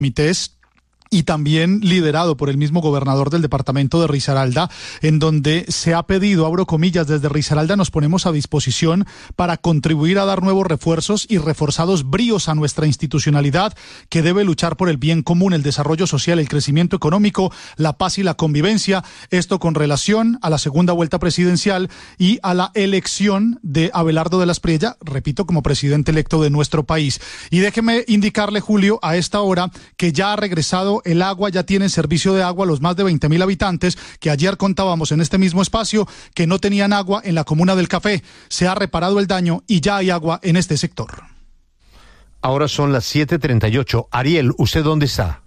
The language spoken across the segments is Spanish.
comités y también liderado por el mismo gobernador del departamento de Risaralda, en donde se ha pedido, abro comillas, desde Risaralda nos ponemos a disposición para contribuir a dar nuevos refuerzos y reforzados bríos a nuestra institucionalidad que debe luchar por el bien común, el desarrollo social, el crecimiento económico, la paz y la convivencia. Esto con relación a la segunda vuelta presidencial y a la elección de Abelardo de la Espriella, repito, como presidente electo de nuestro país. Y déjeme indicarle, Julio, a esta hora que ya ha regresado el agua, ya tienen servicio de agua los más de 20.000 habitantes que ayer contábamos en este mismo espacio que no tenían agua en la comuna del Café. Se ha reparado el daño y ya hay agua en este sector. Ahora son las 7:38. Ariel, ¿usted dónde está?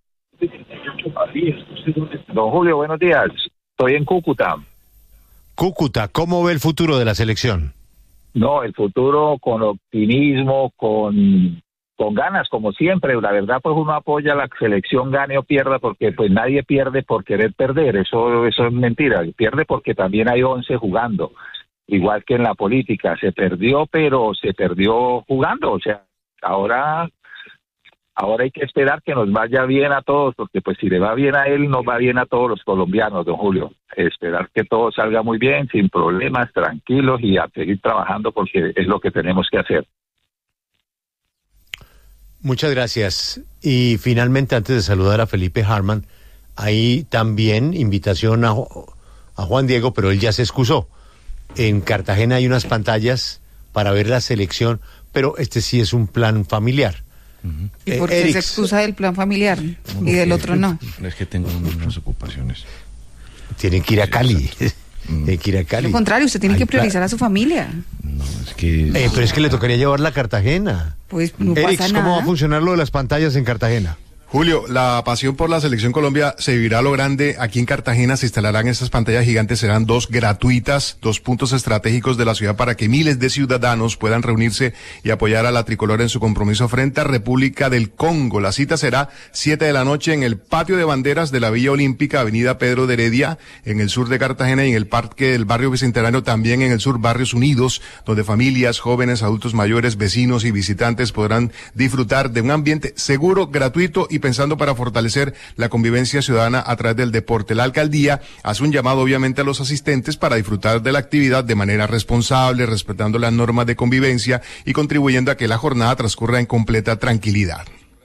Don Julio, buenos días. Estoy en Cúcuta. Cúcuta, ¿cómo ve el futuro de la selección? No, el futuro con optimismo, con ganas, como siempre. La verdad, pues uno apoya a la selección, gane o pierda, porque pues nadie pierde por querer perder. Eso es mentira. Pierde porque también hay 11 jugando. Igual que en la política. Se perdió, pero se perdió jugando. O sea, ahora hay que esperar que nos vaya bien a todos, porque pues si le va bien a él, nos va bien a todos los colombianos, don Julio. Esperar que todo salga muy bien, sin problemas, tranquilos y a seguir trabajando, porque es lo que tenemos que hacer. Muchas gracias. Y finalmente, antes de saludar a Felipe Hartmann, hay también invitación a Juan Diego, pero él ya se excusó. En Cartagena hay unas pantallas para ver la selección, pero este sí es un plan familiar. Uh-huh. ¿Y por qué se excusa del plan familiar y del otro no? Es que tengo unas ocupaciones. Tienen que ir a Cali. Tienen que ir a Cali. Al contrario, usted tiene que priorizar a su familia. No, es que... pero es que le tocaría llevarla a Cartagena. Pues no Erix, pasa nada. ¿cómo va a funcionar lo de las pantallas en Cartagena? Julio, la pasión por la Selección Colombia se vivirá a lo grande. Aquí en Cartagena se instalarán estas pantallas gigantes, serán 2 gratuitas, 2 puntos estratégicos de la ciudad para que miles de ciudadanos puedan reunirse y apoyar a la tricolor en su compromiso frente a República del Congo. La cita será 7 de la noche en el patio de banderas de la Villa Olímpica, Avenida Pedro de Heredia, en el sur de Cartagena, y en el parque del barrio Bicentenario, también en el sur, Barrios Unidos, donde familias, jóvenes, adultos mayores, vecinos y visitantes podrán disfrutar de un ambiente seguro, gratuito y pensando para fortalecer la convivencia ciudadana a través del deporte. La alcaldía hace un llamado obviamente a los asistentes para disfrutar de la actividad de manera responsable, respetando las normas de convivencia y contribuyendo a que la jornada transcurra en completa tranquilidad.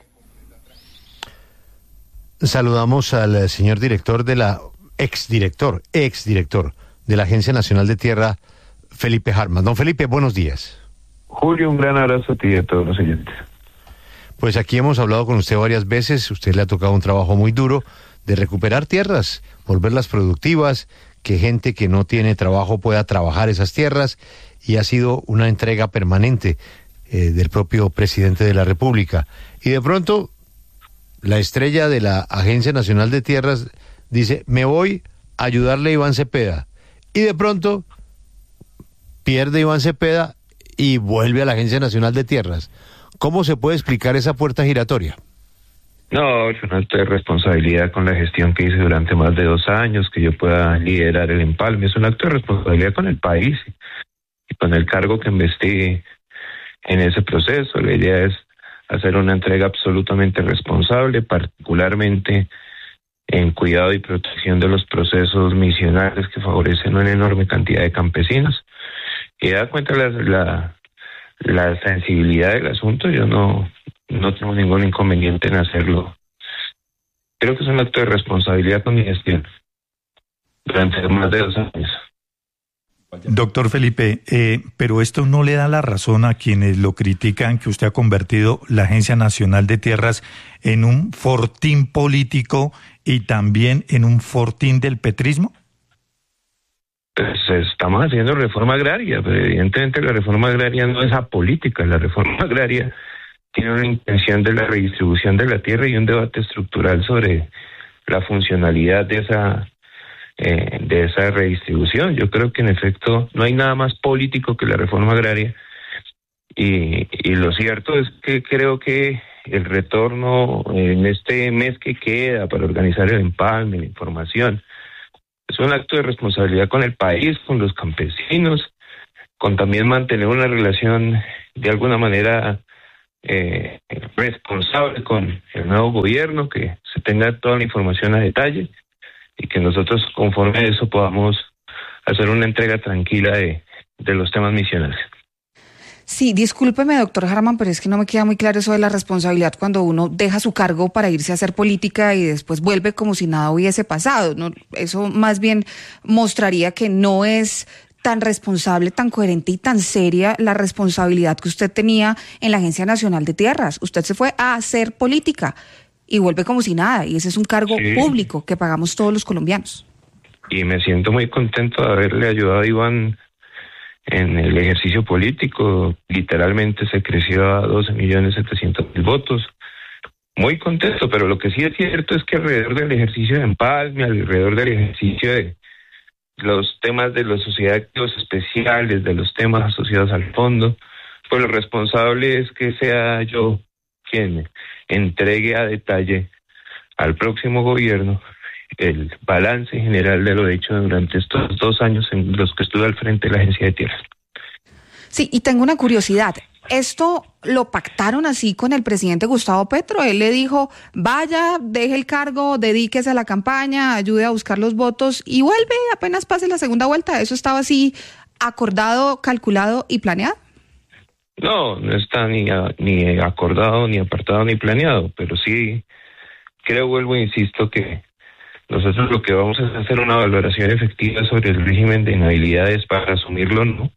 Saludamos al señor director de la exdirector de la Agencia Nacional de Tierra, Felipe Hartmann. Don Felipe, buenos días. Julio, un gran abrazo a ti y a todos los oyentes. Pues aquí hemos hablado con usted varias veces, usted le ha tocado un trabajo muy duro de recuperar tierras, volverlas productivas, que gente que no tiene trabajo pueda trabajar esas tierras, y ha sido una entrega permanente del propio presidente de la República. Y de pronto, la estrella de la Agencia Nacional de Tierras dice, me voy a ayudarle a Iván Cepeda. Y de pronto, pierde Iván Cepeda y vuelve a la Agencia Nacional de Tierras. ¿Cómo se puede explicar esa puerta giratoria? No, es un acto de responsabilidad con la gestión que hice durante más de 2 años, que yo pueda liderar el empalme. Es un acto de responsabilidad con el país y con el cargo que investí en ese proceso. La idea es hacer una entrega absolutamente responsable, particularmente en cuidado y protección de los procesos misionales que favorecen una enorme cantidad de campesinos. Y da cuenta la sensibilidad del asunto, yo no tengo ningún inconveniente en hacerlo. Creo que es un acto de responsabilidad con mi gestión durante más de 2 años. Doctor Felipe, pero esto no le da la razón a quienes lo critican, que usted ha convertido la Agencia Nacional de Tierras en un fortín político y también en un fortín del petrismo. Pues estamos haciendo reforma agraria, pero evidentemente la reforma agraria no es apolítica. La reforma agraria tiene una intención de la redistribución de la tierra y un debate estructural sobre la funcionalidad de esa redistribución. Yo creo que en efecto no hay nada más político que la reforma agraria, y lo cierto es que creo que el retorno en este mes que queda para organizar el empalme, la información, es un acto de responsabilidad con el país, con los campesinos, con también mantener una relación de alguna manera responsable con el nuevo gobierno, que se tenga toda la información a detalle y que nosotros conforme a eso podamos hacer una entrega tranquila de los temas misionales. Sí, discúlpeme, doctor Harman, pero es que no me queda muy claro eso de la responsabilidad cuando uno deja su cargo para irse a hacer política y después vuelve como si nada hubiese pasado, ¿no? Eso más bien mostraría que no es tan responsable, tan coherente y tan seria la responsabilidad que usted tenía en la Agencia Nacional de Tierras. Usted se fue a hacer política y vuelve como si nada, y ese es un cargo público que pagamos todos los colombianos. Y me siento muy contento de haberle ayudado a Iván en el ejercicio político. Literalmente se creció a 12.700.000 votos. Muy contento, pero lo que sí es cierto es que alrededor del ejercicio de empalme, alrededor del ejercicio de los temas de la sociedad de activos especiales, de los temas asociados al fondo, pues lo responsable es que sea yo quien entregue a detalle al próximo gobierno el balance general de lo hecho durante estos 2 años en los que estuve al frente de la Agencia de Tierras. Sí, y tengo una curiosidad. ¿Esto lo pactaron así con el presidente Gustavo Petro? Él le dijo, vaya, deje el cargo, dedíquese a la campaña, ayude a buscar los votos y vuelve apenas pase la segunda vuelta. ¿Eso estaba así acordado, calculado y planeado? No, no está ni acordado, ni apartado, ni planeado, pero sí creo, vuelvo e insisto, que nosotros lo que vamos a hacer una valoración efectiva sobre el régimen de inhabilidades para asumirlo o no,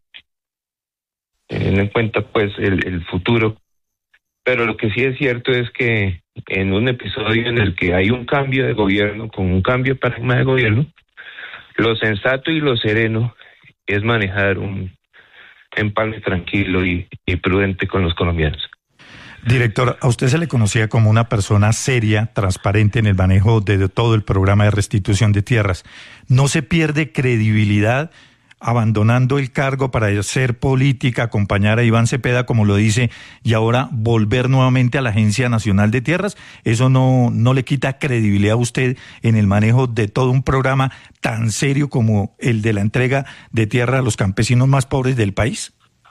teniendo en cuenta pues el futuro. Pero lo que sí es cierto es que en un episodio en el que hay un cambio de gobierno, con un cambio de paradigma de gobierno, lo sensato y lo sereno es manejar un empalme tranquilo y prudente con los colombianos. Director, a usted se le conocía como una persona seria, transparente en el manejo de todo el programa de restitución de tierras. ¿No se pierde credibilidad abandonando el cargo para hacer política, acompañar a Iván Cepeda, como lo dice, y ahora volver nuevamente a la Agencia Nacional de Tierras? ¿Eso no le quita credibilidad a usted en el manejo de todo un programa tan serio como el de la entrega de tierra a los campesinos más pobres del país?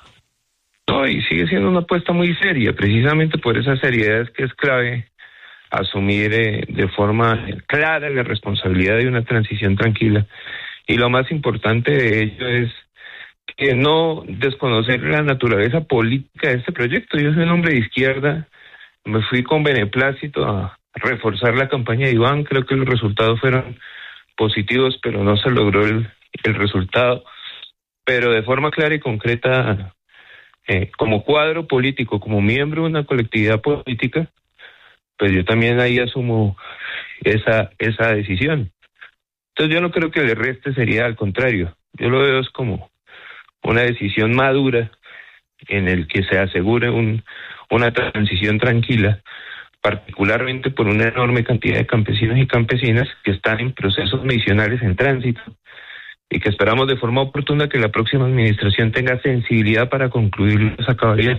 No, y sigue siendo una apuesta muy seria, precisamente por esa seriedad es que es clave asumir de forma clara la responsabilidad de una transición tranquila. Y lo más importante de ello es que no desconocer la naturaleza política de este proyecto. Yo soy un hombre de izquierda, me fui con beneplácito a reforzar la campaña de Iván, creo que los resultados fueron positivos, pero no se logró el resultado. Pero de forma clara y concreta, como cuadro político, como miembro de una colectividad política, pues yo también ahí asumo esa decisión. Entonces yo no creo que le reste seriedad, al contrario, yo lo veo es como una decisión madura en el que se asegure una transición tranquila, particularmente por una enorme cantidad de campesinos y campesinas que están en procesos misionales en tránsito y que esperamos de forma oportuna que la próxima administración tenga sensibilidad para concluir esa cabalidad.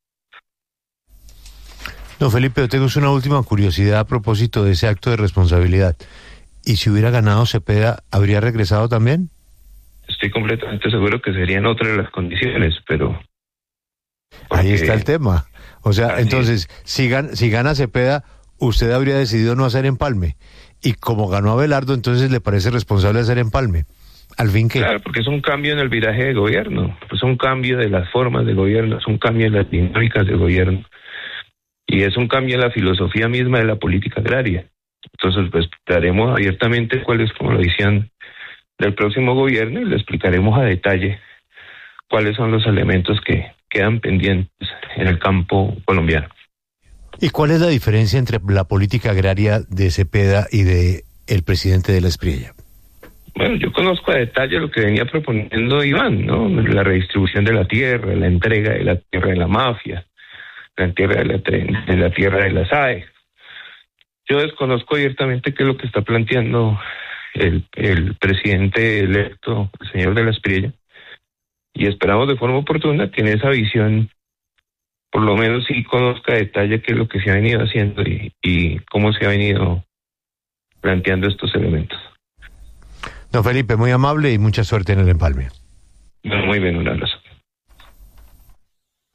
No, Felipe, yo tengo una última curiosidad a propósito de ese acto de responsabilidad. ¿Y si hubiera ganado Cepeda, habría regresado también? Estoy completamente seguro que serían otras las condiciones, pero... Ahí está el tema. O sea, entonces, si gana Cepeda, usted habría decidido no hacer empalme. Y como ganó Abelardo, entonces le parece responsable hacer empalme. ¿Al fin qué? Claro, porque es un cambio en el viraje de gobierno, es un cambio de las formas de gobierno, es un cambio en las dinámicas de gobierno. Y es un cambio en la filosofía misma de la política agraria. Entonces, pues, daremos abiertamente cuáles, como lo decían, del próximo gobierno y le explicaremos a detalle cuáles son los elementos que quedan pendientes en el campo colombiano. ¿Y cuál es la diferencia entre la política agraria de Cepeda y de el presidente de la Espriella? Bueno, yo conozco a detalle lo que venía proponiendo Iván, ¿no? La redistribución de la tierra, la entrega de la tierra de la mafia, la entrega de la tierra de la SAE. Yo desconozco abiertamente qué es lo que está planteando el presidente electo, el señor de la Espriella, y esperamos de forma oportuna que en esa visión, por lo menos sí conozca a detalle qué es lo que se ha venido haciendo y cómo se ha venido planteando estos elementos. Don Felipe, muy amable y mucha suerte en el empalme. Bueno, muy bien, un abrazo.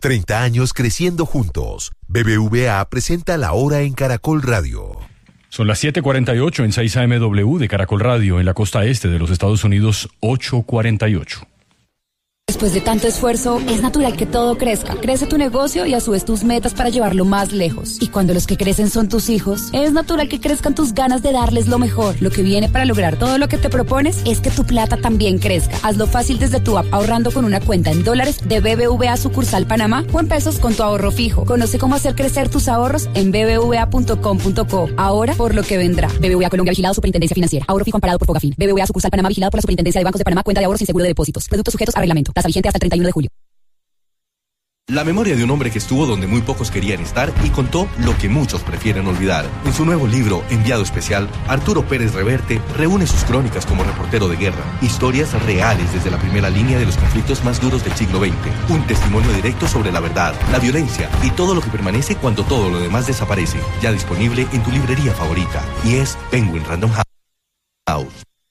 30 años creciendo juntos. BBVA presenta La Hora en Caracol Radio. Son las 7:48 en 6 AMW de Caracol Radio, en la costa este de los Estados Unidos, 8:48. Después de tanto esfuerzo, es natural que todo crezca. Crece tu negocio y a su vez tus metas para llevarlo más lejos. Y cuando los que crecen son tus hijos, es natural que crezcan tus ganas de darles lo mejor. Lo que viene para lograr todo lo que te propones es que tu plata también crezca. Hazlo fácil desde tu app ahorrando con una cuenta en dólares de BBVA sucursal Panamá o en pesos con tu ahorro fijo. Conoce cómo hacer crecer tus ahorros en bbva.com.co. Ahora por lo que vendrá. BBVA Colombia, vigilado Superintendencia Financiera. Ahorro fijo amparado por Fogafín. BBVA sucursal Panamá, vigilado por la Superintendencia de Bancos de Panamá. Cuenta de ahorros sin seguro de depósitos. Productos sujetos a reglamento. Tasa vigente hasta el 31 de julio. La memoria de un hombre que estuvo donde muy pocos querían estar y contó lo que muchos prefieren olvidar. En su nuevo libro, Enviado Especial, Arturo Pérez Reverte reúne sus crónicas como reportero de guerra. Historias reales desde la primera línea de los conflictos más duros del siglo XX. Un testimonio directo sobre la verdad, la violencia y todo lo que permanece cuando todo lo demás desaparece. Ya disponible en tu librería favorita. Y es Penguin Random House.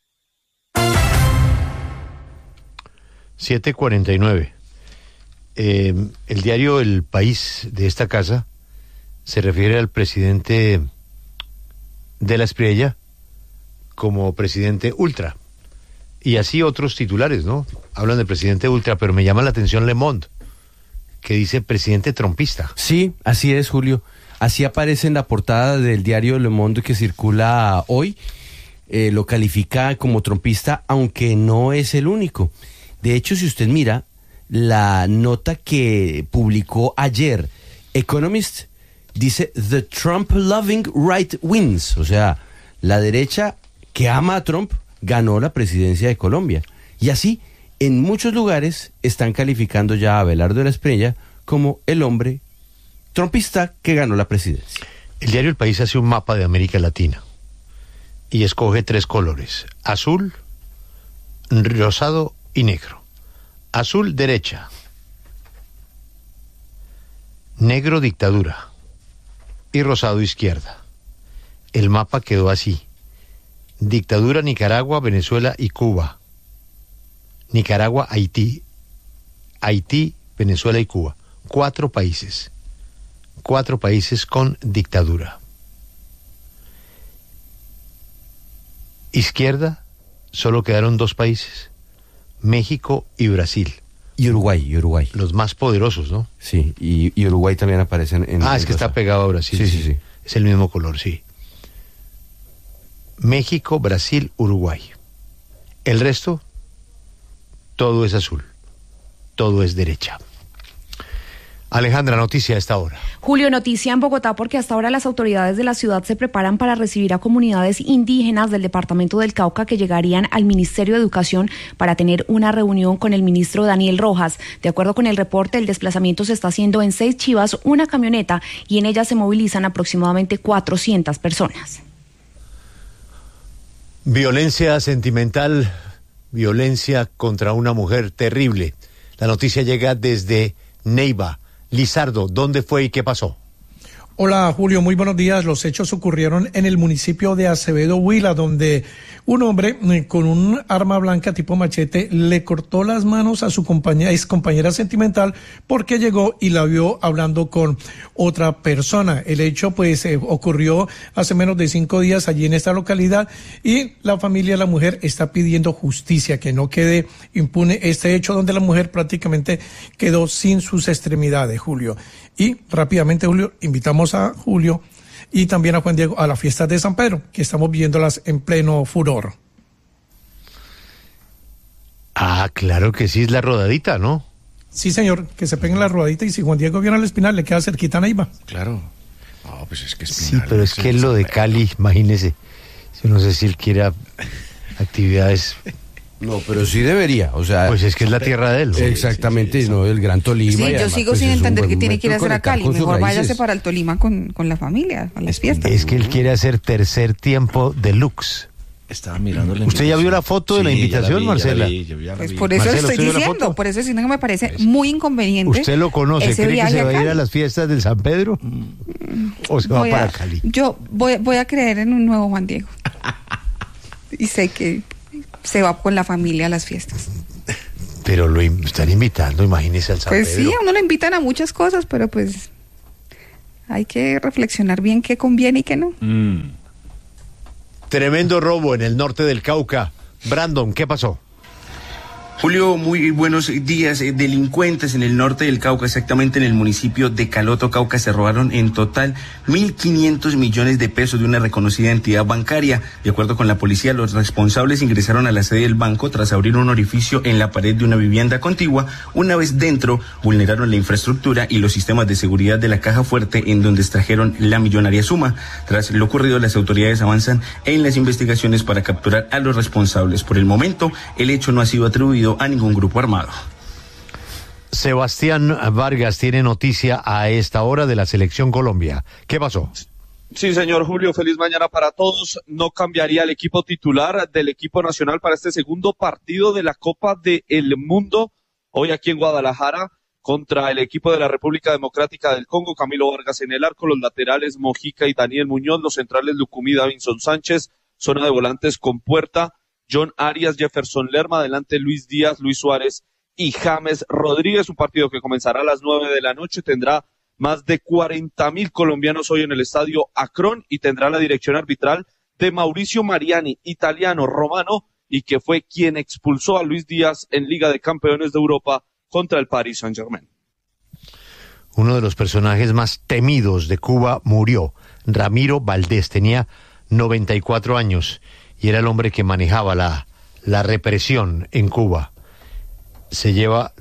7:49. El diario El País de esta casa se refiere al presidente de la Espriella como presidente ultra. Y así otros titulares, ¿no? Hablan de presidente ultra, pero me llama la atención Le Monde, que dice presidente trompista. Sí, así es, Julio. Así aparece en la portada del diario Le Monde que circula hoy. Lo califica como trompista, aunque no es el único. De hecho, si usted mira la nota que publicó ayer Economist, dice The Trump Loving Right Wins, o sea, la derecha que ama a Trump ganó la presidencia de Colombia. Y así, en muchos lugares están calificando ya a Abelardo de la Espriella como el hombre trumpista que ganó la presidencia. El diario El País hace un mapa de América Latina y escoge 3 colores: azul, rosado y negro. Azul, derecha. Negro, dictadura. Y rosado, izquierda. El mapa quedó así: dictadura, Nicaragua, Venezuela y Cuba. Nicaragua, Haití. Haití, Venezuela y Cuba. 4 países. 4 países con dictadura. Izquierda, solo quedaron 2 países: México y Brasil. Y Uruguay. Los más poderosos, ¿no? Sí, y Uruguay también aparece en... es que está pegado a Brasil. Sí. Es el mismo color, sí. México, Brasil, Uruguay. El resto, todo es azul. Todo es derecha. Alejandra, noticia a esta hora. Julio, noticia en Bogotá porque hasta ahora las autoridades de la ciudad se preparan para recibir a comunidades indígenas del departamento del Cauca que llegarían al Ministerio de Educación para tener una reunión con el ministro Daniel Rojas. De acuerdo con el reporte, el desplazamiento se está haciendo en 6 chivas, una camioneta, y en ella se movilizan aproximadamente 400 personas. Violencia sentimental, violencia contra una mujer terrible. La noticia llega desde Neiva. Lizardo, ¿dónde fue y qué pasó? Hola Julio, muy buenos días. Los hechos ocurrieron en el municipio de Acevedo, Huila, donde un hombre con un arma blanca tipo machete le cortó las manos a su ex compañera sentimental porque llegó y la vio hablando con otra persona. El hecho ocurrió hace menos de 5 días allí en esta localidad y la familia de la mujer está pidiendo justicia, que no quede impune este hecho donde la mujer prácticamente quedó sin sus extremidades, Julio. Y rápidamente, Julio, invitamos a Julio y también a Juan Diego a las fiestas de San Pedro, que estamos viéndolas en pleno furor. Ah, claro que sí, es la rodadita, ¿no? Sí, señor, que se peguen la rodadita y si Juan Diego viene al Espinal, le queda cerquita a Neiva. Claro. No, pues es que Espinal. Sí, pero es que lo de Cali, imagínese, yo no sé si él quiere actividades... No, pero sí debería, o sea... Pues es que es la tierra de él. Exactamente, sí, no, el Gran Tolima. Sí, yo sigo sin entender qué tiene que ir a hacer a Cali. Mejor váyase para el Tolima con la familia, a las fiestas. Es que él quiere hacer tercer tiempo deluxe. Estaba mirando la ¿Usted ya vio la foto de la invitación, Marcela? Pues por eso Marcelo, estoy diciendo, por eso es que me parece muy inconveniente. ¿Usted lo conoce? ¿Cree que se va a ir a las fiestas del San Pedro? ¿O se va para Cali? Yo voy a creer en un nuevo Juan Diego. Y sé que se va con la familia a las fiestas. Pero lo están invitando, imagínese al San Pues Pedro. sí, a uno lo invitan a muchas cosas, pero pues hay que reflexionar bien qué conviene y qué no. Tremendo robo en el norte del Cauca. Brandon, ¿qué pasó? Julio, muy buenos días. Delincuentes en el norte del Cauca, exactamente en el municipio de Caloto, Cauca, se robaron en total 1.500 millones de pesos de una reconocida entidad bancaria. De acuerdo con la policía, los responsables ingresaron a la sede del banco tras abrir un orificio en la pared de una vivienda contigua. Una vez dentro, vulneraron la infraestructura y los sistemas de seguridad de la caja fuerte, en donde extrajeron la millonaria suma. Tras lo ocurrido, las autoridades avanzan en las investigaciones para capturar a los responsables. Por el momento, el hecho no ha sido atribuido a ningún grupo armado. Sebastián Vargas tiene noticia a esta hora de la Selección Colombia. ¿Qué pasó? Sí, señor Julio, feliz mañana para todos. No cambiaría el equipo titular del equipo nacional para este segundo partido de la Copa del Mundo, hoy aquí en Guadalajara, contra el equipo de la República Democrática del Congo. Camilo Vargas en el arco, los laterales Mojica y Daniel Muñoz, los centrales Lucumí, Davinson Sánchez, zona de volantes con Puerta, John Arias, Jefferson Lerma, adelante Luis Díaz, Luis Suárez y James Rodríguez. Un partido que comenzará a las 9 de la noche, tendrá más de 40,000 colombianos hoy en el estadio Akron y tendrá la dirección arbitral de Mauricio Mariani, italiano romano, y que fue quien expulsó a Luis Díaz en Liga de Campeones de Europa contra el Paris Saint-Germain. Uno de los personajes más temidos de Cuba murió. Ramiro Valdés tenía 94 años y era el hombre que manejaba la represión en Cuba. Se lleva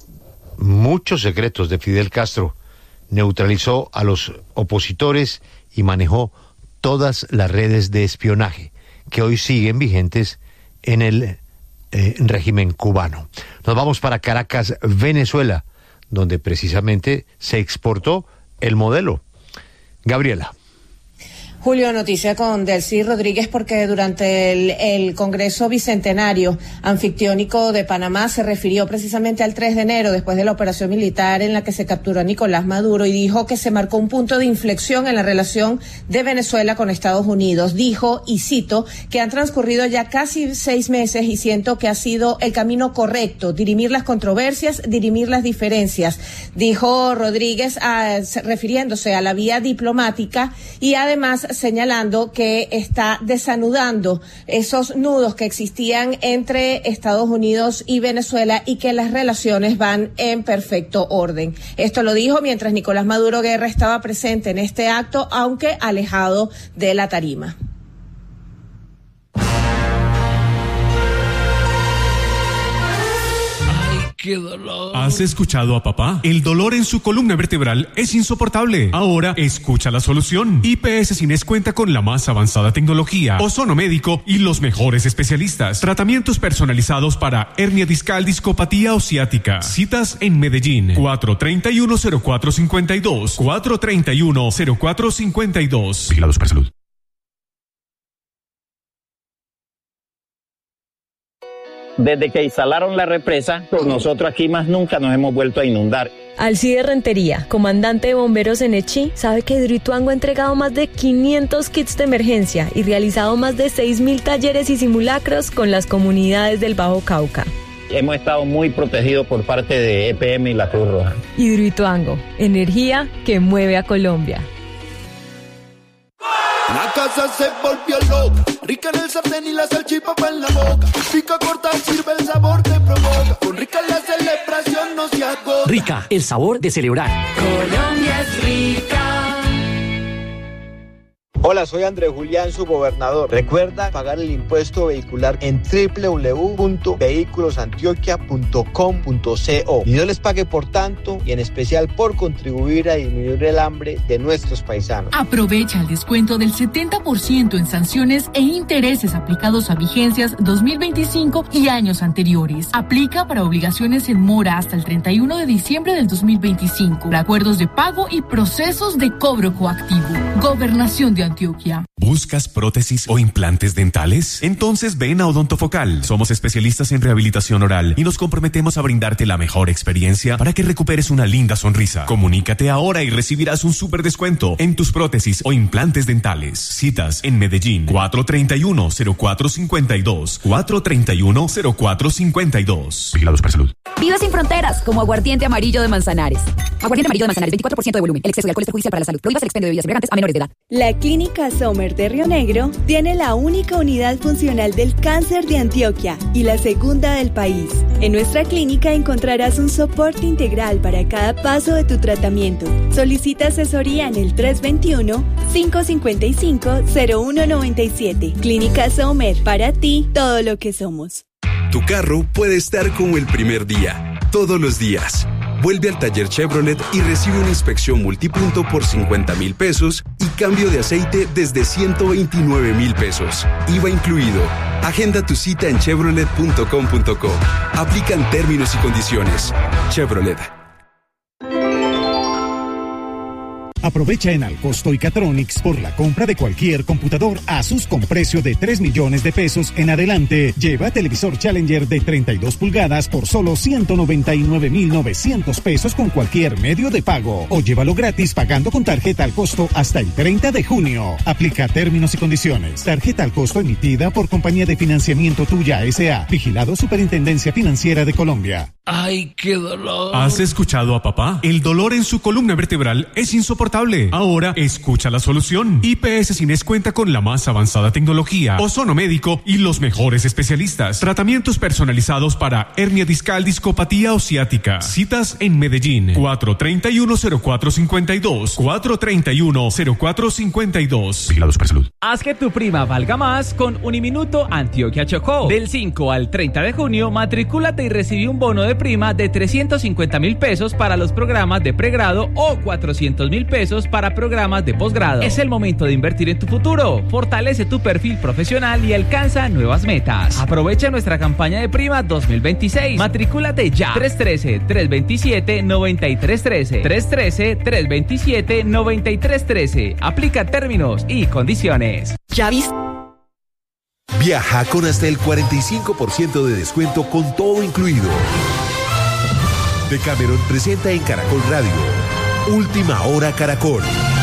muchos secretos de Fidel Castro, neutralizó a los opositores y manejó todas las redes de espionaje que hoy siguen vigentes en el régimen cubano. Nos vamos para Caracas, Venezuela, donde precisamente se exportó el modelo. Gabriela. Julio, noticia con Delcy Rodríguez, porque durante el Congreso Bicentenario Anfictiónico de Panamá se refirió precisamente al 3 de enero, después de la operación militar en la que se capturó a Nicolás Maduro, y dijo que se marcó un punto de inflexión en la relación de Venezuela con Estados Unidos. Dijo, y cito, que han transcurrido ya casi 6 meses y siento que ha sido el camino correcto, dirimir las controversias, dirimir las diferencias. Dijo Rodríguez, refiriéndose a la vía diplomática, y además señalando que está desanudando esos nudos que existían entre Estados Unidos y Venezuela y que las relaciones van en perfecto orden. Esto lo dijo mientras Nicolás Maduro Guerra estaba presente en este acto, aunque alejado de la tarima. ¡Qué dolor! ¿Has escuchado a papá? El dolor en su columna vertebral es insoportable. Ahora escucha la solución. IPS Cines cuenta con la más avanzada tecnología, ozono médico y los mejores especialistas. Tratamientos personalizados para hernia discal, discopatía o ciática. Citas en Medellín. 431-0452. 431-0452. Vigilados para salud. Desde que instalaron la represa, pues nosotros aquí más nunca nos hemos vuelto a inundar. Alcide Rentería, comandante de bomberos en Echí, sabe que Hidroituango ha entregado más de 500 kits de emergencia y realizado más de 6.000 talleres y simulacros con las comunidades del Bajo Cauca. Hemos estado muy protegidos por parte de EPM y la Cruz Roja. Hidroituango, energía que mueve a Colombia. La casa se volvió loca, rica en el sartén y la salchipapa en la boca. Pica corta, sirve el sabor que provoca. Con Rica la celebración no se agota. Rica, el sabor de celebrar. Colombia es rica. Hola, soy Andrés Julián, su gobernador. Recuerda pagar el impuesto vehicular en www.vehiculosantioquia.com.co. Y Dios les pague por tanto y en especial por contribuir a disminuir el hambre de nuestros paisanos. Aprovecha el descuento del 70% en sanciones e intereses aplicados a vigencias 2025 y años anteriores. Aplica para obligaciones en mora hasta el 31 de diciembre del 2025. Para acuerdos de pago y procesos de cobro coactivo. Gobernación de Antioquia. ¿Buscas prótesis o implantes dentales? Entonces ven a Odontofocal. Somos especialistas en rehabilitación oral y nos comprometemos a brindarte la mejor experiencia para que recuperes una linda sonrisa. Comunícate ahora y recibirás un súper descuento en tus prótesis o implantes dentales. Citas en Medellín. 431-0452. 431-0452. Vigilados para salud. Vive sin fronteras, como Aguardiente Amarillo de Manzanares. Aguardiente Amarillo de Manzanares, 24% de volumen. El exceso de alcohol es perjudicial para la salud. Prohíbas el expendio de bebidas embriagantes a menores de edad. La Clínica Sommer de Río Negro tiene la única unidad funcional del cáncer de Antioquia y la segunda del país. En nuestra clínica encontrarás un soporte integral para cada paso de tu tratamiento. Solicita asesoría en el 321-555-0197. Clínica Sommer, para ti, todo lo que somos. Tu carro puede estar como el primer día, todos los días. Vuelve al taller Chevrolet y recibe una inspección multipunto por 50,000 pesos y cambio de aceite desde 129,000 pesos. IVA incluido. Agenda tu cita en chevrolet.com.co. Aplican términos y condiciones. Chevrolet. Aprovecha en Alcosto y Catronics por la compra de cualquier computador Asus con precio de 3 millones de pesos en adelante. Lleva televisor Challenger de 32 pulgadas por solo 199,900 pesos con cualquier medio de pago. O llévalo gratis pagando con tarjeta al costo hasta el 30 de junio. Aplica términos y condiciones. Tarjeta al costo emitida por Compañía de Financiamiento Tuya S.A. Vigilado Superintendencia Financiera de Colombia. ¡Ay, qué dolor! ¿Has escuchado a papá? El dolor en su columna vertebral es insoportable. Ahora escucha la solución. IPS Cines cuenta con la más avanzada tecnología, ozono médico y los mejores especialistas. Tratamientos personalizados para hernia discal, discopatía o ciática. Citas en Medellín. 431-0452. 431-0452. Vigilados por salud. Haz que tu prima valga más con Uniminuto Antioquia Chocó. Del 5 al 30 de junio, matricúlate y recibí un bono de prima de 350,000 pesos para los programas de pregrado o 400,000 pesos para programas de posgrado. Es el momento de invertir en tu futuro. Fortalece tu perfil profesional y alcanza nuevas metas. Aprovecha nuestra campaña de prima 2026. Matricúlate ya. 313-327-9313. 313-327-9313. Aplica términos y condiciones. ¿Ya viste? Viaja con hasta el 45% de descuento con todo incluido. Decameron presenta en Caracol Radio Última Hora Caracol.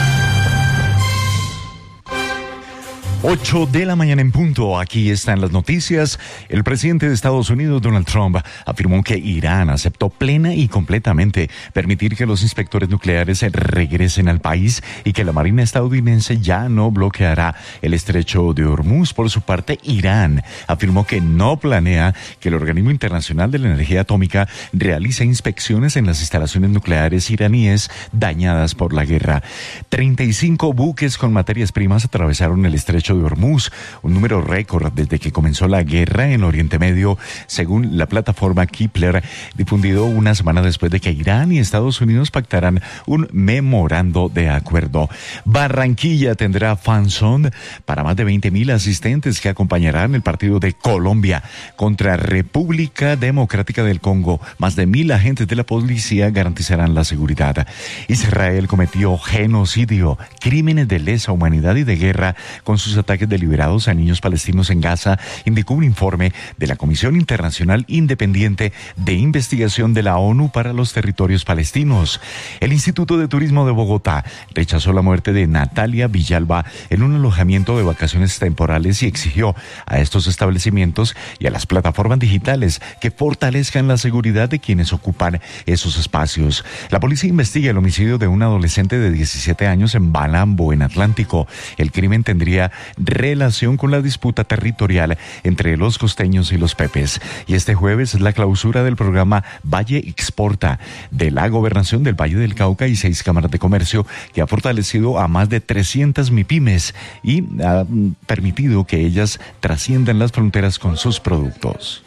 8 de la mañana en punto. Aquí están las noticias. El presidente de Estados Unidos, Donald Trump, afirmó que Irán aceptó plena y completamente permitir que los inspectores nucleares regresen al país y que la Marina estadounidense ya no bloqueará el estrecho de Hormuz. Por su parte, Irán afirmó que no planea que el Organismo Internacional de la Energía Atómica realice inspecciones en las instalaciones nucleares iraníes dañadas por la guerra. 35 buques con materias primas atravesaron el estrecho de Hormuz, un número récord desde que comenzó la guerra en Oriente Medio, según la plataforma Kepler, difundido una semana después de que Irán y Estados Unidos pactaran un memorando de acuerdo. Barranquilla tendrá fanzone para más de 20,000 asistentes que acompañarán el partido de Colombia contra República Democrática del Congo. Más de 1,000 agentes de la policía garantizarán la seguridad. Israel cometió genocidio, crímenes de lesa humanidad y de guerra con sus ataques deliberados a niños palestinos en Gaza, indicó un informe de la Comisión Internacional Independiente de Investigación de la ONU para los Territorios Palestinos. El Instituto de Turismo de Bogotá rechazó la muerte de Natalia Villalba en un alojamiento de vacaciones temporales y exigió a estos establecimientos y a las plataformas digitales que fortalezcan la seguridad de quienes ocupan esos espacios. La policía investiga el homicidio de un adolescente de 17 años en Balambo, en Atlántico. El crimen tendría relación con la disputa territorial entre los costeños y los pepes. Y este jueves es la clausura del programa Valle Exporta de la Gobernación del Valle del Cauca y 6 cámaras de comercio, que ha fortalecido a más de 300 MIPYMES y ha permitido que ellas trasciendan las fronteras con sus productos.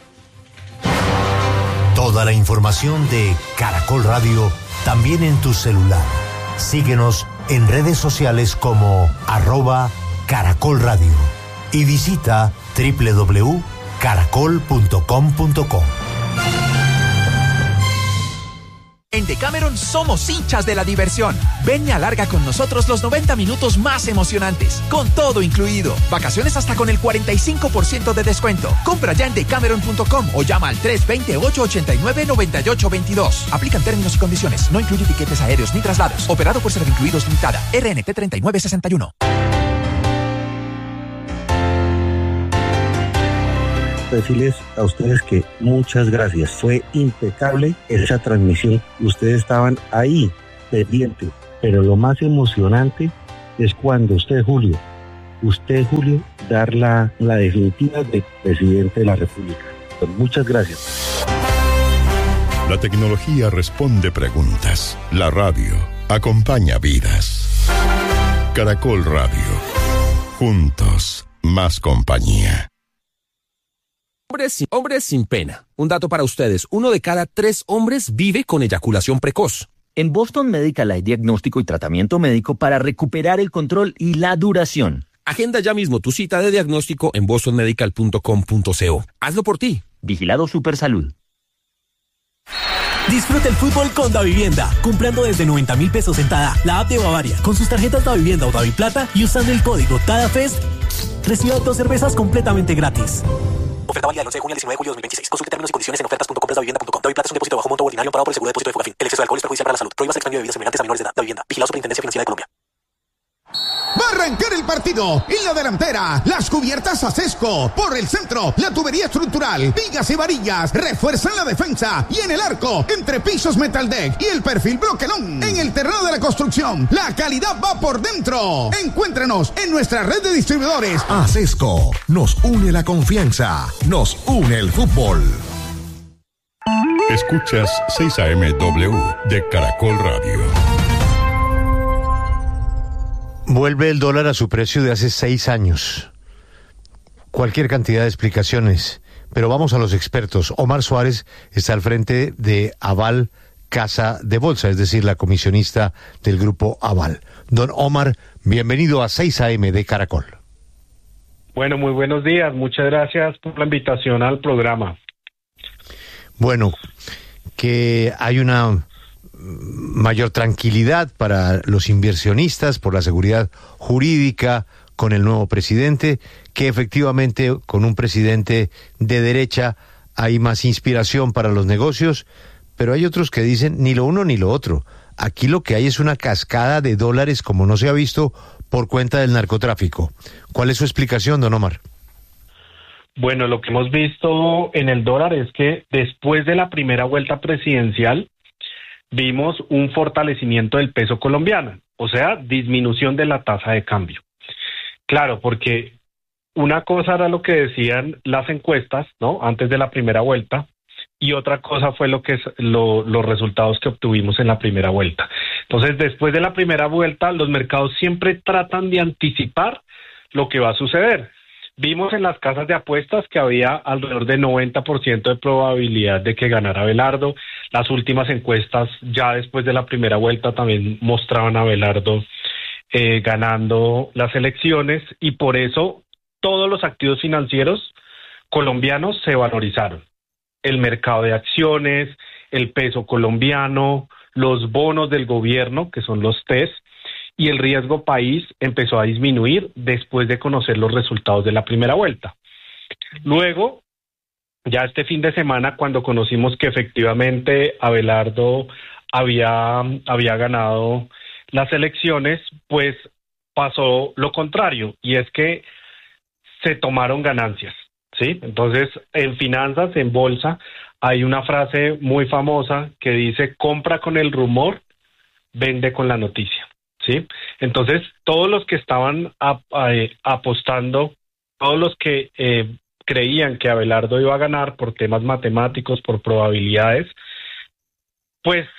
Toda la información de Caracol Radio también en tu celular. Síguenos en redes sociales como @Caracol Radio y visita www.caracol.com.co. En Decameron somos hinchas de la diversión. Ven y alarga con nosotros los 90 minutos más emocionantes, con todo incluido. Vacaciones hasta con el 45% de descuento. Compra ya en decameron.com o llama al 320-889-9822. Aplican términos y condiciones. No incluye tiquetes aéreos ni traslados. Operado por Servincluidos Limitada. RNT 3961. decirles a ustedes que muchas gracias. Fue impecable esa transmisión. Ustedes estaban ahí, pendientes. Pero lo más emocionante es cuando usted, Julio, dar la definitiva de presidente de la República. Pues muchas gracias. La tecnología responde preguntas. La radio acompaña vidas. Caracol Radio. Juntos, más compañía. Hombres sin pena. Un dato para ustedes. 1 de cada 3 hombres vive con eyaculación precoz. En Boston Medical hay diagnóstico y tratamiento médico para recuperar el control y la duración. Agenda ya mismo tu cita de diagnóstico en bostonmedical.com.co. Hazlo por ti. Vigilado Supersalud. Disfruta el fútbol con Davivienda, comprando desde 90.000 pesos en Tada, la app de Bavaria, con sus tarjetas Davivienda o Daviplata y usando el código TADAFEST, reciba 2 cervezas completamente gratis. Oferta válida del 11 de junio al 19 de julio de 2026. Consulte términos y condiciones en ofertas.comprasdavivienda.com. Daviplata es un depósito bajo monto ordinario pagado por el seguro de depósito de Fogafín. El exceso de alcohol es perjudicial para la salud. Prohíbas el expendio de bebidas semejantes a menores de edad. Davivienda. Vigilado Superintendencia Financiera de Colombia. Va a arrancar el partido. En la delantera, las cubiertas Acesco. Por el centro, la tubería estructural, vigas y varillas refuerzan la defensa. Y en el arco, entre pisos Metaldeck y el perfil Bloquelón. En el terreno de la construcción, la calidad va por dentro. Encuéntranos en nuestra red de distribuidores. Acesco, nos une la confianza, nos une el fútbol. Escuchas 6 AM-W de Caracol Radio. Vuelve el dólar a su precio de hace 6 años. Cualquier cantidad de explicaciones, pero vamos a los expertos. Omar Suárez está al frente de Aval Casa de Bolsa, es decir, la comisionista del grupo Aval. Don Omar, bienvenido a 6 AM de Caracol. Bueno, muy buenos días. Muchas gracias por la invitación al programa. Bueno, que hay una mayor tranquilidad para los inversionistas por la seguridad jurídica con el nuevo presidente, que efectivamente con un presidente de derecha hay más inspiración para los negocios, pero hay otros que dicen ni lo uno ni lo otro. Aquí lo que hay es una cascada de dólares como no se ha visto por cuenta del narcotráfico. ¿Cuál es su explicación, don Omar? Bueno, lo que hemos visto en el dólar es que después de la primera vuelta presidencial vimos un fortalecimiento del peso colombiano, o sea, disminución de la tasa de cambio. Claro, porque una cosa era lo que decían las encuestas, ¿no?, antes de la primera vuelta, y otra cosa fue los resultados que obtuvimos en la primera vuelta. Entonces, después de la primera vuelta, los mercados siempre tratan de anticipar lo que va a suceder. Vimos en las casas de apuestas que había alrededor de 90% de probabilidad de que ganara Abelardo. Las últimas encuestas, ya después de la primera vuelta, también mostraban a Abelardo ganando las elecciones, y por eso todos los activos financieros colombianos se valorizaron. El mercado de acciones, el peso colombiano, los bonos del gobierno, que son los TES, y el riesgo país empezó a disminuir después de conocer los resultados de la primera vuelta. Luego, ya este fin de semana, cuando conocimos que efectivamente Abelardo había ganado las elecciones, pues pasó lo contrario, y es que se tomaron ganancias, ¿sí? Entonces, en finanzas, en bolsa, hay una frase muy famosa que dice: compra con el rumor, vende con la noticia. ¿Sí? Entonces, todos los que estaban apostando, todos los que creían que Abelardo iba a ganar por temas matemáticos, por probabilidades, pues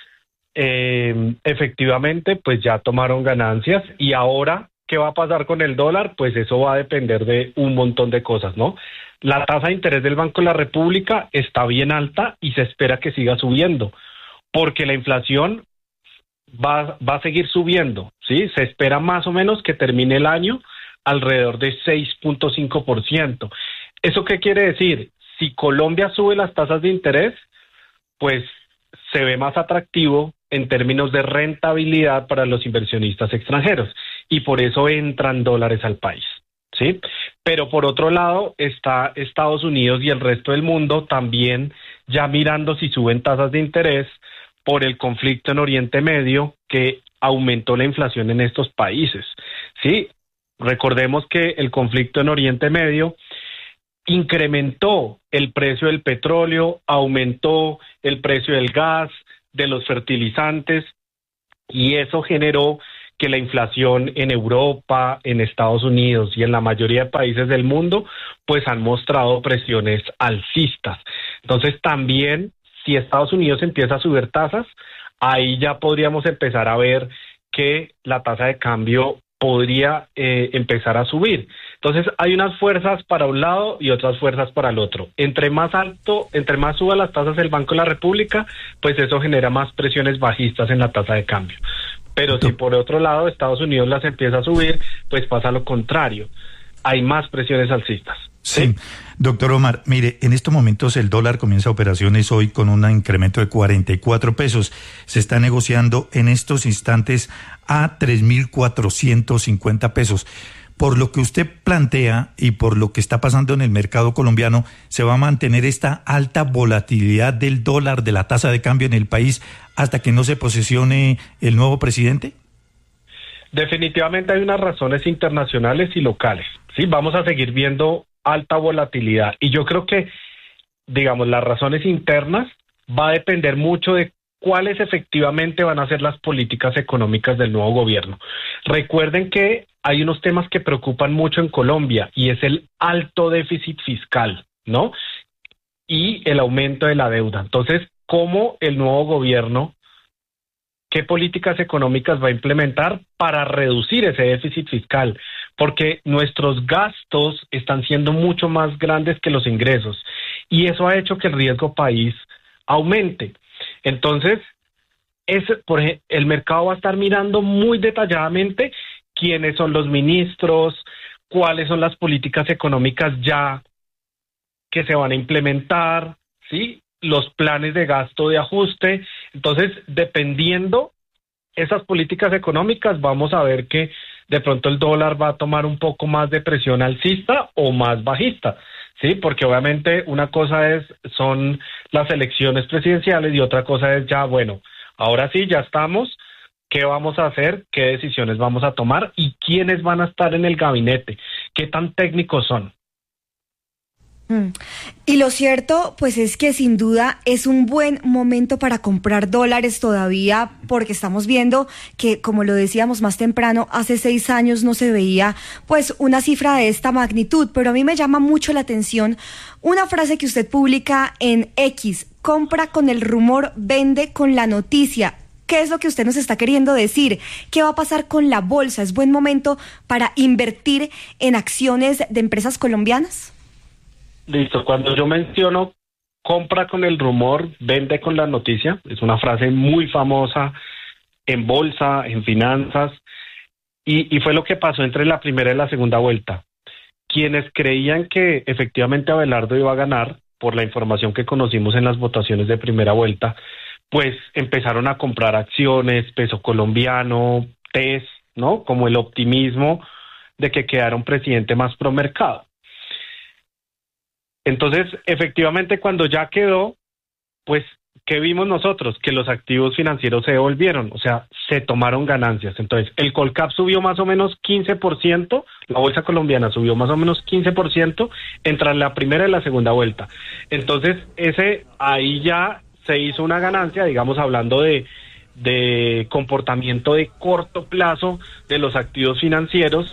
efectivamente pues ya tomaron ganancias. Y ahora, ¿qué va a pasar con el dólar? Pues eso va a depender de un montón de cosas, ¿no? La tasa de interés del Banco de la República está bien alta y se espera que siga subiendo, porque la inflación va a seguir subiendo, ¿sí? Se espera más o menos que termine el año alrededor de 6.5%. ¿Eso qué quiere decir? Si Colombia sube las tasas de interés, pues se ve más atractivo en términos de rentabilidad para los inversionistas extranjeros, y por eso entran dólares al país, ¿sí? Pero por otro lado está Estados Unidos y el resto del mundo también ya mirando si suben tasas de interés por el conflicto en Oriente Medio, que aumentó la inflación en estos países, ¿sí? Recordemos que el conflicto en Oriente Medio incrementó el precio del petróleo, aumentó el precio del gas, de los fertilizantes, y eso generó que la inflación en Europa, en Estados Unidos y en la mayoría de países del mundo, pues han mostrado presiones alcistas. Entonces también, si Estados Unidos empieza a subir tasas, ahí ya podríamos empezar a ver que la tasa de cambio podría empezar a subir. Entonces hay unas fuerzas para un lado y otras fuerzas para el otro. Entre más suban las tasas del Banco de la República, pues eso genera más presiones bajistas en la tasa de cambio. Pero si por otro lado Estados Unidos las empieza a subir, pues pasa lo contrario. Hay más presiones alcistas. Sí, doctor Omar, mire, en estos momentos el dólar comienza operaciones hoy con un incremento de 44 pesos. Se está negociando en estos instantes a 3.450 pesos. Por lo que usted plantea y por lo que está pasando en el mercado colombiano, ¿se va a mantener esta alta volatilidad del dólar, de la tasa de cambio en el país, hasta que no se posesione el nuevo presidente? Definitivamente hay unas razones internacionales y locales. Sí, vamos a seguir viendo alta volatilidad. Y yo creo que, digamos, las razones internas va a depender mucho de cuáles efectivamente van a ser las políticas económicas del nuevo gobierno. Recuerden que hay unos temas que preocupan mucho en Colombia y es el alto déficit fiscal, ¿no? Y el aumento de la deuda. Entonces, ¿cómo el nuevo gobierno, qué políticas económicas va a implementar para reducir ese déficit fiscal? Porque nuestros gastos están siendo mucho más grandes que los ingresos y eso ha hecho que el riesgo país aumente. Entonces, el mercado va a estar mirando muy detalladamente quiénes son los ministros, cuáles son las políticas económicas ya que se van a implementar, ¿sí? Los planes de gasto de ajuste. Entonces, dependiendo esas políticas económicas, vamos a ver que de pronto el dólar va a tomar un poco más de presión alcista o más bajista, ¿sí? Porque obviamente una cosa son las elecciones presidenciales y otra cosa es ya, bueno, ahora sí, ya estamos, ¿qué vamos a hacer? ¿Qué decisiones vamos a tomar? ¿Y quiénes van a estar en el gabinete? ¿Qué tan técnicos son? Y lo cierto, pues es que sin duda es un buen momento para comprar dólares todavía, porque estamos viendo que, como lo decíamos más temprano, hace 6 años no se veía pues una cifra de esta magnitud, pero a mí me llama mucho la atención una frase que usted publica en X: compra con el rumor, vende con la noticia. ¿Qué es lo que usted nos está queriendo decir? ¿Qué va a pasar con la bolsa? ¿Es buen momento para invertir en acciones de empresas colombianas? Listo, cuando yo menciono compra con el rumor, vende con la noticia, es una frase muy famosa en bolsa, en finanzas, y fue lo que pasó entre la primera y la segunda vuelta. Quienes creían que efectivamente Abelardo iba a ganar, por la información que conocimos en las votaciones de primera vuelta, pues empezaron a comprar acciones, peso colombiano, TES, ¿no? Como el optimismo de que quedara un presidente más pro mercado. Entonces, efectivamente, cuando ya quedó, pues, ¿qué vimos nosotros? Que los activos financieros se devolvieron, o sea, se tomaron ganancias. Entonces, el Colcap subió más o menos 15%, la bolsa colombiana subió más o menos 15% entre la primera y la segunda vuelta. Entonces, ahí ya se hizo una ganancia, digamos, hablando de comportamiento de corto plazo de los activos financieros,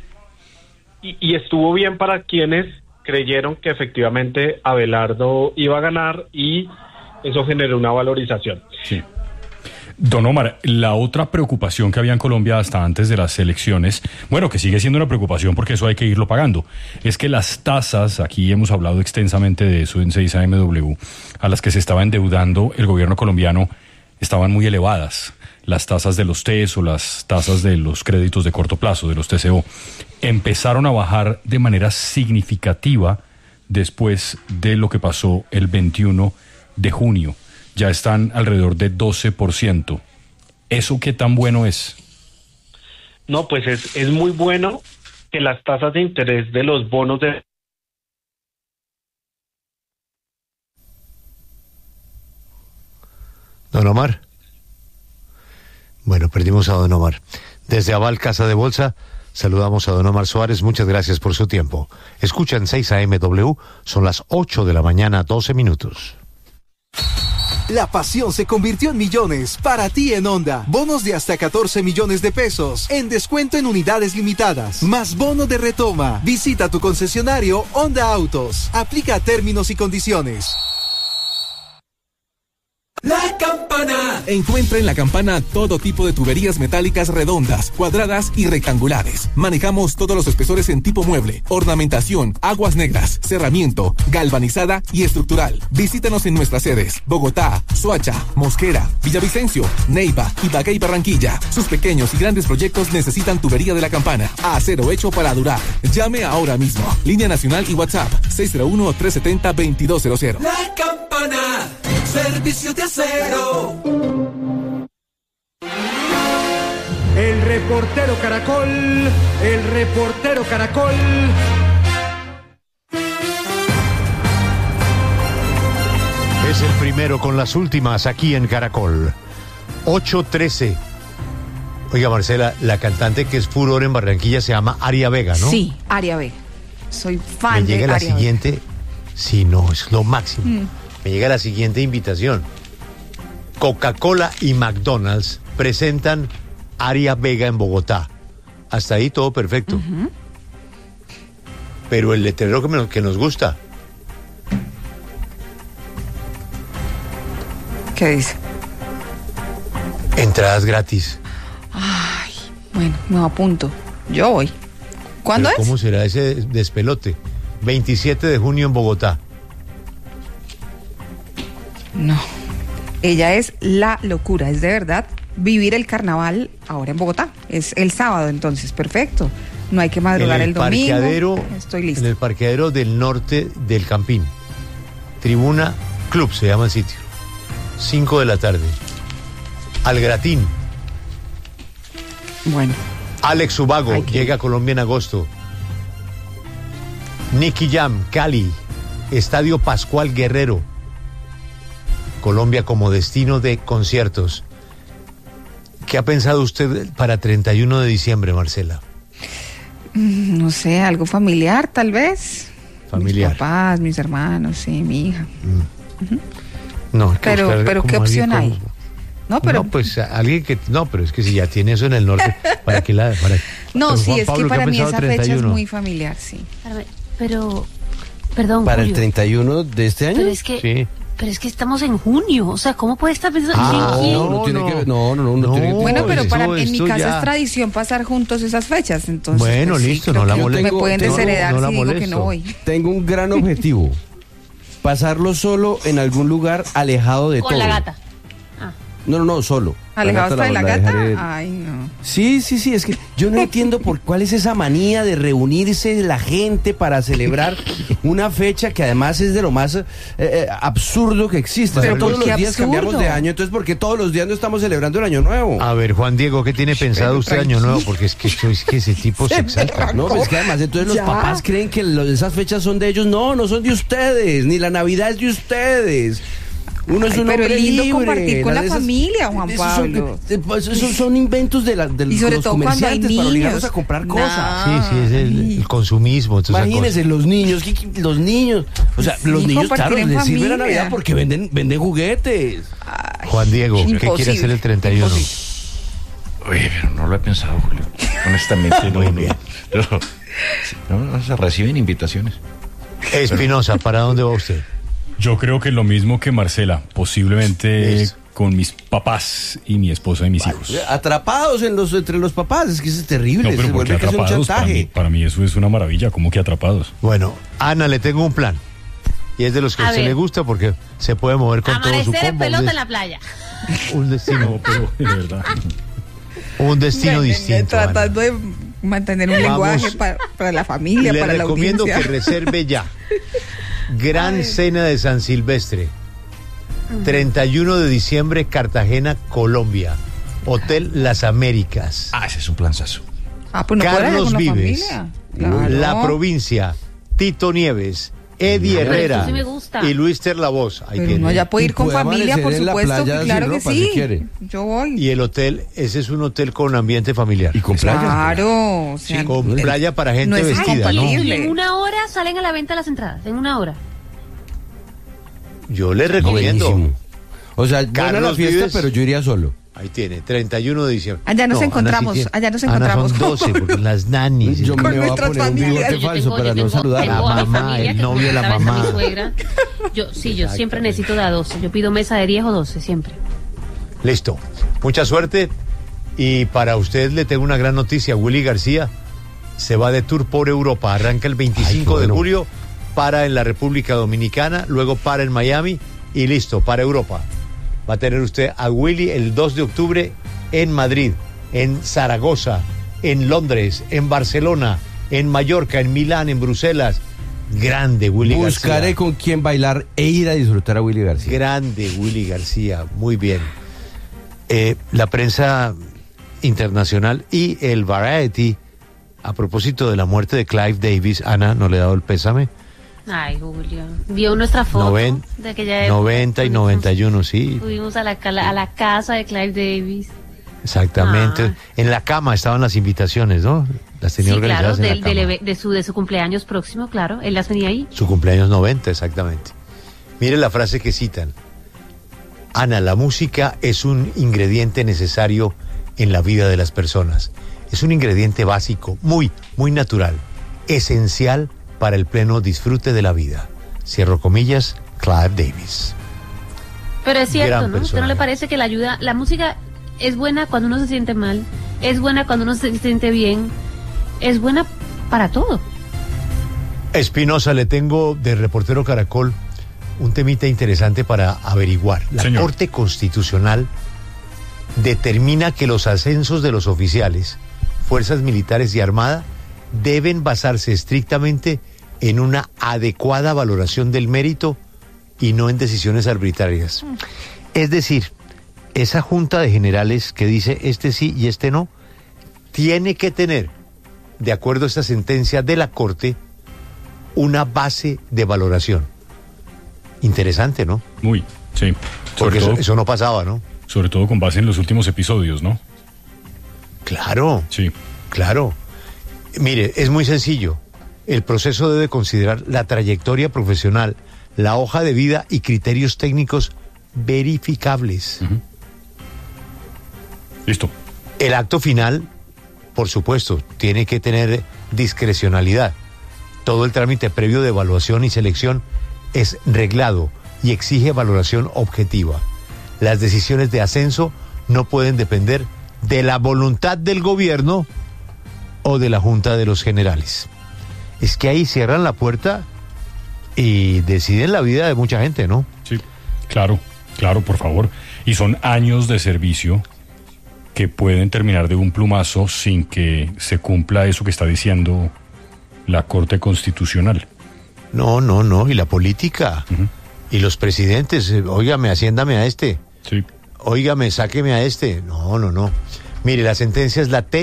y estuvo bien para quienes creyeron que efectivamente Abelardo iba a ganar y eso generó una valorización. Sí. Don Omar, la otra preocupación que había en Colombia hasta antes de las elecciones, bueno, que sigue siendo una preocupación porque eso hay que irlo pagando, es que las tasas, aquí hemos hablado extensamente de eso en 6AMW, a las que se estaba endeudando el gobierno colombiano estaban muy elevadas. Las tasas de los TES o las tasas de los créditos de corto plazo, de los TCO, empezaron a bajar de manera significativa después de lo que pasó el 21 de junio. Ya están alrededor de 12%. ¿Eso qué tan bueno es? No, pues es muy bueno que las tasas de interés de los bonos de... Don Omar. Bueno, perdimos a don Omar. Desde Aval Casa de Bolsa, Saludamos a don Omar Suárez, muchas gracias por su tiempo. Escuchan 6 AM W, son las 8 de la mañana, 12 minutos. La pasión se convirtió en millones para ti en Honda. Bonos de hasta 14 millones de pesos en descuento en unidades limitadas. Más bono de retoma. Visita tu concesionario Honda Autos. Aplica términos y condiciones. La Campana. Encuentra en La Campana todo tipo de tuberías metálicas redondas, cuadradas y rectangulares. Manejamos todos los espesores en tipo mueble, ornamentación, aguas negras, cerramiento, galvanizada y estructural. Visítanos en nuestras sedes: Bogotá, Soacha, Mosquera, Villavicencio, Neiva, Ibagué y Barranquilla. Sus pequeños y grandes proyectos necesitan tubería de La Campana. Acero hecho para durar. Llame ahora mismo. Línea nacional y WhatsApp 601-370-2200. La Campana. Servicio de acero. El reportero Caracol, el reportero Caracol. Es el primero con las últimas aquí en Caracol. 8:13. Oiga, Marcela, la cantante que es furor en Barranquilla se llama Aria Vega, ¿no? Sí, Aria Vega. Soy fan Me llega de la Aria siguiente. Vega. Sí, no, es lo máximo. Me llega la siguiente invitación. Coca-Cola y McDonald's presentan Aria Vega en Bogotá. Hasta ahí todo perfecto. Pero el letrero que nos gusta. ¿Qué dice? Entradas gratis. Ay, bueno, me apunto. Yo voy. ¿Cuándo es? ¿Cómo será ese despelote? 27 de junio en Bogotá. No. Ella es la locura, es de verdad vivir el carnaval ahora en Bogotá. Es el sábado, entonces, perfecto. No hay que madrugar el domingo. Estoy lista. En el parqueadero del norte del Campín. Tribuna Club se llama el sitio. 5 de la tarde. Al Gratín. Bueno. Alex Ubago llega a Colombia en agosto. Nicky Jam, Cali. Estadio Pascual Guerrero. Colombia como destino de conciertos. ¿Qué ha pensado usted para 31 de diciembre, Marcela? No sé, algo familiar, tal vez. Familiar. Mis papás, mis hermanos, sí, mi hija. No, pero ¿qué opción hay? No, pero... No, pues alguien que... No, pero es que si ya tiene eso en el norte, ¿para qué la...? No, sí, es que para mí esa fecha es muy familiar, sí. Pero, perdón, ¿Para Julio, el 31 de este año? Pero es que... Sí. Pero es que estamos en junio, o sea, ¿cómo puede estar pensando? No tiene que ver. No tiene que ver. Bueno, pero en mi casa es tradición pasar juntos esas fechas, entonces. Bueno, pues, listo, sí, no la molesto. Me pueden desheredar no si digo molesto. que no voy. Tengo un gran objetivo. Pasarlo solo en algún lugar alejado de todo. Con la gata. No, solo. ¿Alejado hasta de la gata? Dejaré... Ay, no. Sí, es que yo no entiendo cuál es esa manía de reunirse la gente para celebrar una fecha que además es de lo más absurdo que existe. Pero todos los días absurdo. cambiamos de año, entonces ¿por qué todos los días no estamos celebrando el año nuevo? A ver, Juan Diego, ¿qué tiene pensado usted año nuevo? Porque es que ese tipo se exalta. No, pues que además entonces los papás creen que esas fechas son de ellos. No son de ustedes, ni la Navidad es de ustedes. Uno es un pero hombre es lindo libre, compartir con la familia, Juan Pablo. Esos son inventos de los comerciantes para obligarnos a comprar cosas. Sí, es el consumismo. Imagínense, los niños, o sea, los niños, claro, les sirve la Navidad porque venden juguetes. Ay, Juan Diego, ¿qué quiere hacer el 31? Oye, pero no lo he pensado, Julio. Honestamente, no se reciben invitaciones. Espinosa, ¿para dónde va usted? Yo creo que lo mismo que Marcela, posiblemente con mis papás y mi esposa y mis hijos. Atrapados entre los papás, es que eso es terrible, no, pero se vuelve casi un chantaje. Para mí eso es una maravilla, ¿cómo que atrapados? Bueno, Ana, le tengo un plan. Y es de los que a usted le gusta porque se puede mover con todo su combo. Amanecer en pelota en la playa. Un destino. No, pero de verdad. Un destino distinto. Tratando de mantener un lenguaje para la familia, para la audiencia. Le recomiendo que reserve ya. Gran Cena de San Silvestre. 31 de diciembre, Cartagena, Colombia. Hotel Las Américas. Ese es un planzazo. Pues no Carlos Vives, claro. La Provincia, Tito Nieves, Eddie Pero Herrera eso sí me gusta. y Luis Ter la voz. Ahí Pero tiene. uno ya puede ir con puede familia, por amanecer en la supuesto, playa que claro sin que ropa, sí. si quiere. Yo voy. Y el hotel, ese es un hotel con ambiente familiar. Y con playa. Claro, o Sí, sea, con playa para gente no es vestida, ¿no? incompatible. Y en una hora salen a la venta las entradas, en una hora. Yo le recomiendo. Buenísimo. O sea, buena la Carlos fiesta, Vives. pero yo iría solo. Ahí tiene, 31 de diciembre. Allá nos No, encontramos, Ana sí tiene- allá nos Ana encontramos. son 12, porque las nannies. Yo Con me voy a nuestras poner un familias. bigote Yo falso tengo- para yo no tengo- saludar. tengo a mi mamá, familia el que novio de la come esa mamá. vez mi suegra. Yo siempre necesito de a 12. Yo pido mesa de 10 o 12, siempre. Listo. Mucha suerte. Y para usted le tengo una gran noticia. Willy García se va de tour por Europa. Arranca el 25 de julio, para en la República Dominicana, luego para en Miami y listo, para Europa. Va a tener usted a Willy el 2 de octubre en Madrid, en Zaragoza, en Londres, en Barcelona, en Mallorca, en Milán, en Bruselas. Grande Willy Buscaré García. con quién bailar e ir a disfrutar a Willy García. Grande Willy García, muy bien. La prensa internacional y el Variety, a propósito de la muerte de Clive Davis, Ana, ¿no le he dado el pésame? Ay, Julio. Vio nuestra foto de aquella época. 90 y 91, sí, Fuimos a la casa de Clive Davis. exactamente. En la cama estaban las invitaciones, ¿no? Las tenía Sí, claro, organizadas en la cama. de su cumpleaños próximo, claro. Él las tenía ahí. Su cumpleaños 90, exactamente. Mire la frase que citan. Ana, la música es un ingrediente necesario en la vida de las personas. Es un ingrediente básico, muy, muy natural, esencial para el pleno disfrute de la vida. Cierro comillas, Clive Davis. Pero es cierto, Gran ¿no? ¿Usted persona. no le parece que la música es buena cuando uno se siente mal? Es buena cuando uno se siente bien. Es buena para todo. Espinosa, le tengo de Reportero Caracol un temita interesante para averiguar. La Señor. Corte Constitucional determina que los ascensos de los oficiales, fuerzas militares y armada deben basarse estrictamente en una adecuada valoración del mérito y no en decisiones arbitrarias. Es decir, esa junta de generales que dice este sí y este no, tiene que tener, de acuerdo a esta sentencia de la Corte, una base de valoración. Interesante, ¿no? Muy, sí. Porque Sobre todo- eso no pasaba, ¿no? Sobre todo con base en los últimos episodios, ¿no? Claro. Sí. Claro. Mire, es muy sencillo. El proceso debe considerar la trayectoria profesional, la hoja de vida y criterios técnicos verificables. Listo. El acto final, por supuesto, tiene que tener discrecionalidad. Todo el trámite previo de evaluación y selección es reglado y exige valoración objetiva. Las decisiones de ascenso no pueden depender de la voluntad del gobierno o de la Junta de los Generales. Es que ahí cierran la puerta y deciden la vida de mucha gente, ¿no? Sí, claro, por favor. Y son años de servicio que pueden terminar de un plumazo sin que se cumpla eso que está diciendo la Corte Constitucional. No, y la política. Y los presidentes, óigame, haciéndame a este. Sí. Óigame, sáqueme a este. No. Mire, la sentencia es la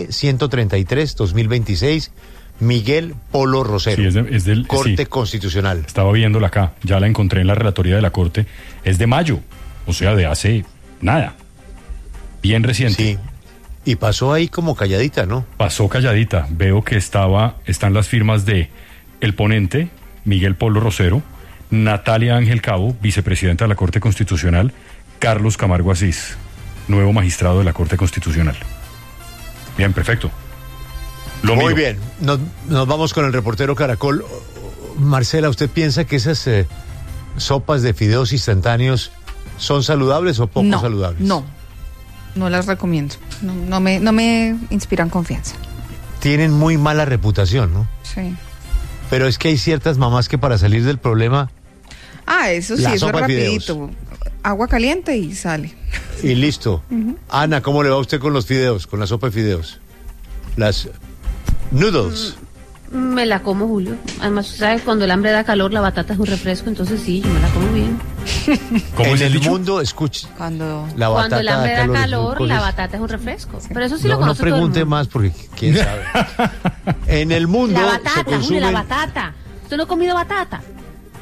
T-133-2026, Miguel Polo Rosero. Sí, es del Corte sí. Constitucional. Estaba viéndola acá, ya la encontré en la relatoría de la Corte. Es de mayo, o sea, de hace nada. Bien reciente. Sí. Y pasó ahí como calladita, ¿no? Pasó calladita. Veo que están las firmas de el ponente, Miguel Polo Rosero, Natalia Ángel Cabo, vicepresidenta de la Corte Constitucional, Carlos Camargo Asís, nuevo magistrado de la Corte Constitucional. Bien, perfecto. Muy bien. Nos vamos con el reportero Caracol. Marcela, ¿usted piensa que esas sopas de fideos instantáneos son saludables o poco saludables? No las recomiendo. No me inspiran confianza. Tienen muy mala reputación, ¿no? Sí. Pero es que hay ciertas mamás que para salir del problema... Eso sí, La eso es sopa de fideos. rapidito. Agua caliente y sale. Y listo. Ujú. Ana, ¿cómo le va a usted con los fideos, con la sopa de fideos? Las noodles. Me la como, Julio. Además, ¿sabes? Cuando el hambre da calor, la batata es un refresco, entonces sí, yo me la como bien. En el mundo, escuche, Cuando la Cuando el batata hambre da da calor, calor, ¿cuál la es? batata es un refresco. Pero eso sí No lo conoce todo el pregunte mundo. más porque quién sabe. En el mundo La se batata, Julio, consumen... la batata. ¿Usted no ha comido batata?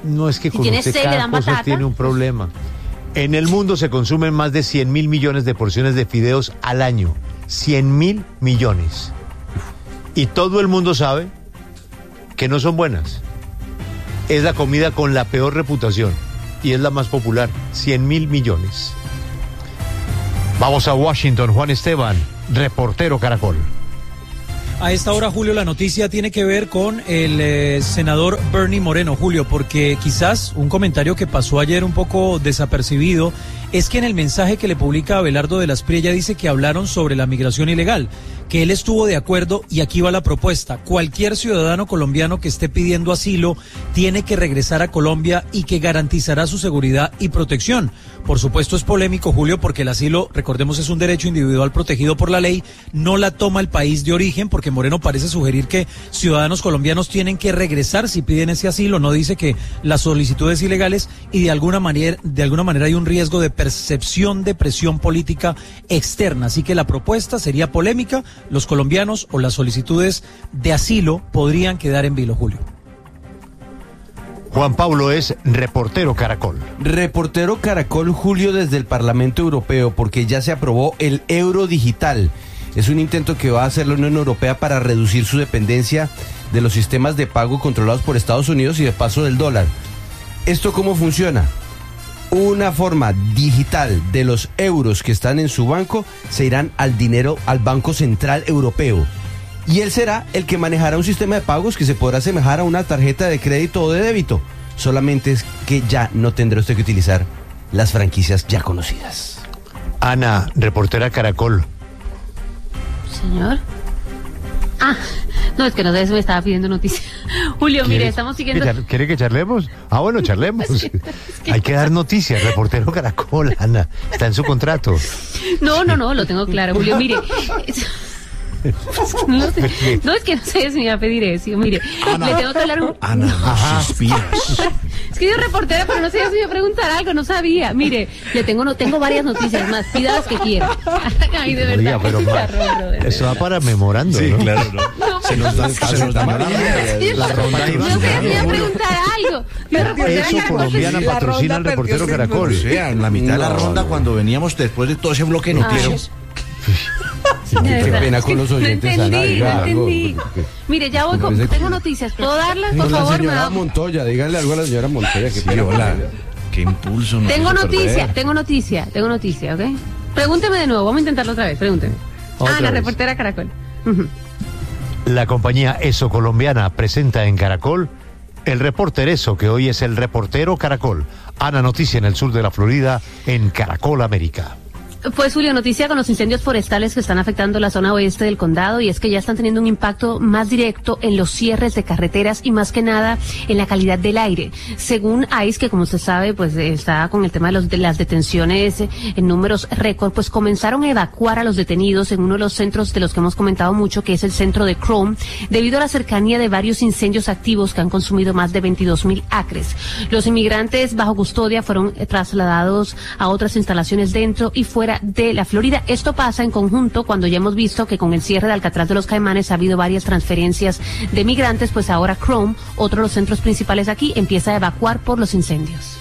No es que con tiene usted sed, le cada dan cosa batata. tiene un problema. En el mundo se consumen más de 100.000 millones de porciones de fideos al año. 100.000 millones. Y todo el mundo sabe que no son buenas. Es la comida con la peor reputación y es la más popular. 100.000 millones. Vamos a Washington. Juan Esteban, reportero Caracol. A esta hora, Julio, la noticia tiene que ver con el senador Bernie Moreno, Julio, porque quizás un comentario que pasó ayer un poco desapercibido es que en el mensaje que le publica Abelardo de las Priella dice que hablaron sobre la migración ilegal, que él estuvo de acuerdo y aquí va la propuesta. Cualquier ciudadano colombiano que esté pidiendo asilo tiene que regresar a Colombia y que garantizará su seguridad y protección. Por supuesto es polémico, Julio, porque el asilo, recordemos, es un derecho individual protegido por la ley, no la toma el país de origen, porque Moreno parece sugerir que ciudadanos colombianos tienen que regresar si piden ese asilo, no dice que las solicitudes ilegales y de alguna manera hay un riesgo de percepción de presión política externa, así que la propuesta sería polémica, los colombianos o las solicitudes de asilo podrían quedar en vilo, Julio. Juan Pablo es reportero Caracol. Reportero Caracol, Julio, desde el Parlamento Europeo, porque ya se aprobó el euro digital. Es un intento que va a hacer la Unión Europea para reducir su dependencia de los sistemas de pago controlados por Estados Unidos y de paso del dólar. ¿Esto cómo funciona? Una forma digital de los euros que están en su banco se irán al dinero al Banco Central Europeo. Y él será el que manejará un sistema de pagos que se podrá asemejar a una tarjeta de crédito o de débito. Solamente es que ya no tendrá usted que utilizar las franquicias ya conocidas. Ana, reportera Caracol. Señor. No, es que no sé, eso me estaba pidiendo noticias. Julio, mire, estamos siguiendo... ¿Quiere que charlemos? Bueno, charlemos. Hay que dar noticias, reportero Caracol, Ana. Está en su contrato. No, lo tengo claro, Julio, mire... No, es que no sé si me va a pedir eso. Mire, Ana, le tengo que hablar un... Ana, suspiras. Es que yo reportera, pero no sé si me iba a preguntar algo, no sabía. Mire, tengo varias noticias más, pida las que quiera. Ay, de verdad. Oiga, pero eso va para memorando, sí, ¿no? Claro, ¿no? Se nos da la ronda. No sé si me iba a preguntar algo. Eso Colombiana patrocina al reportero Caracol. O sea, en la mitad de la ronda, cuando veníamos después de todo ese bloque de noticias... Sí, qué pena con los oyentes. No entendí. Mire, ya voy tengo noticias. ¿Puedo darlas, por favor? La señora Montoya, díganle algo a la señora Montoya. Sí, hola. Qué impulso. Tengo noticia, ¿ok? Pregúnteme de nuevo, vamos a intentarlo otra vez, pregúnteme. Ana, reportera Caracol. La compañía ESO Colombiana presenta en Caracol el reporter ESO, que hoy es el reportero Caracol. Ana, noticia en el sur de la Florida, en Caracol América. Pues, Julio, noticia con los incendios forestales que están afectando la zona oeste del condado, y es que ya están teniendo un impacto más directo en los cierres de carreteras y más que nada en la calidad del aire. Según ICE, que como usted sabe, pues está con el tema de las detenciones en números récord, pues comenzaron a evacuar a los detenidos en uno de los centros de los que hemos comentado mucho, que es el centro de Chrome, debido a la cercanía de varios incendios activos que han consumido más de 22,000 acres. Los inmigrantes bajo custodia fueron trasladados a otras instalaciones dentro y fuera de la Florida. Esto pasa en conjunto cuando ya hemos visto que con el cierre de Alcatraz de los Caimanes ha habido varias transferencias de migrantes, pues ahora Chrome, otro de los centros principales aquí, empieza a evacuar por los incendios.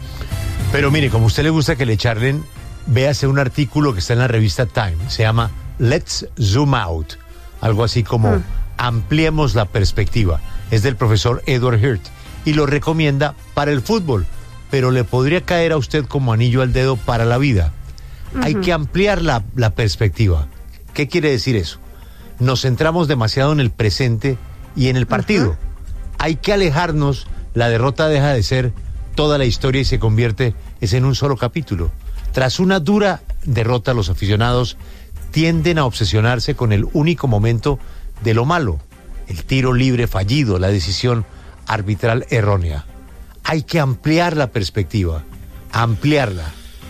Pero mire, como a usted le gusta que le charlen, véase un artículo que está en la revista Time, se llama Let's Zoom Out, algo así como ampliemos la perspectiva. Es del profesor Edward Hirt y lo recomienda para el fútbol, pero le podría caer a usted como anillo al dedo para la vida. Hay que ampliar la perspectiva. ¿Qué quiere decir eso? Nos centramos demasiado en el presente y en el partido. Hay que alejarnos, la derrota deja de ser toda la historia y se convierte en un solo capítulo. Tras una dura derrota, los aficionados tienden a obsesionarse con el único momento de lo malo, el tiro libre fallido, la decisión arbitral errónea. Hay que ampliar la perspectiva, ampliarla,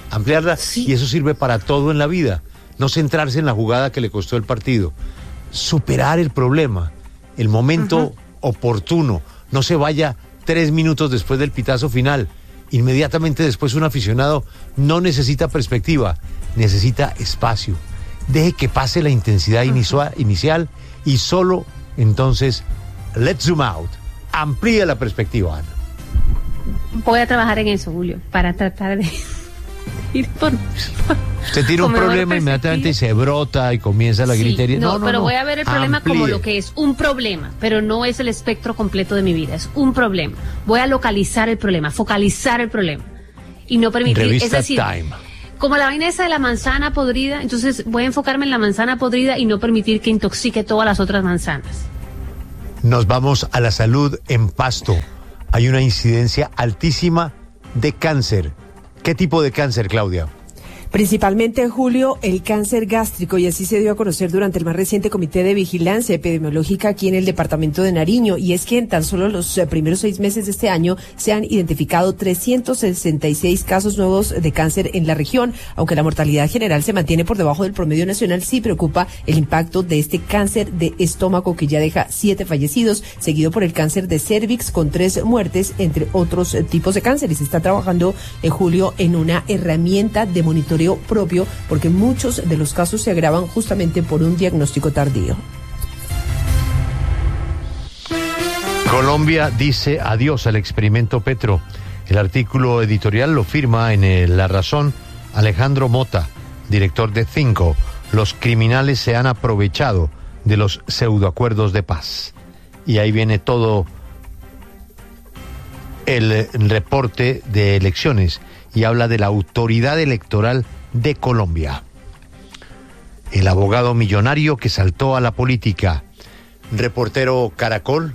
sí. Y eso sirve para todo en la vida. No centrarse en la jugada que le costó el partido, superar el problema, el momento oportuno. No se vaya 3 minutos después del pitazo final. Inmediatamente después un aficionado no necesita perspectiva, necesita espacio. Deje que pase la intensidad inicial y solo entonces let's zoom out. Amplía la perspectiva, Ana. Voy a trabajar en eso, Julio, para tratar de ir por Usted tiene un problema inmediatamente y se brota y comienza la gritería. No, pero voy a ver el problema como lo que es, un problema, pero no es el espectro completo de mi vida, es un problema. Voy a localizar el problema, focalizar el problema y no permitir, Revista es decir, Time. Como la vaina esa de la manzana podrida, entonces voy a enfocarme en la manzana podrida y no permitir que intoxique todas las otras manzanas. Nos vamos a la salud en Pasto. Hay una incidencia altísima de cáncer. ¿Qué tipo de cáncer, Claudia? Principalmente, Julio, el cáncer gástrico, y así se dio a conocer durante el más reciente Comité de Vigilancia Epidemiológica aquí en el departamento de Nariño, y es que en tan solo los primeros 6 meses de este año se han identificado 366 casos nuevos de cáncer en la región. Aunque la mortalidad general se mantiene por debajo del promedio nacional, sí preocupa el impacto de este cáncer de estómago, que ya deja 7 fallecidos, seguido por el cáncer de cérvix con 3 muertes, entre otros tipos de cáncer. Y se está trabajando, Julio, en una herramienta de monitoreo propio, porque muchos de los casos se agravan justamente por un diagnóstico tardío. Colombia dice adiós al experimento Petro. El artículo editorial lo firma en La Razón Alejandro Mota, director de Cinco. Los criminales se han aprovechado de los pseudoacuerdos de paz. Y ahí viene todo el reporte de elecciones y habla de la autoridad electoral de Colombia. El abogado millonario que saltó a la política. Reportero Caracol,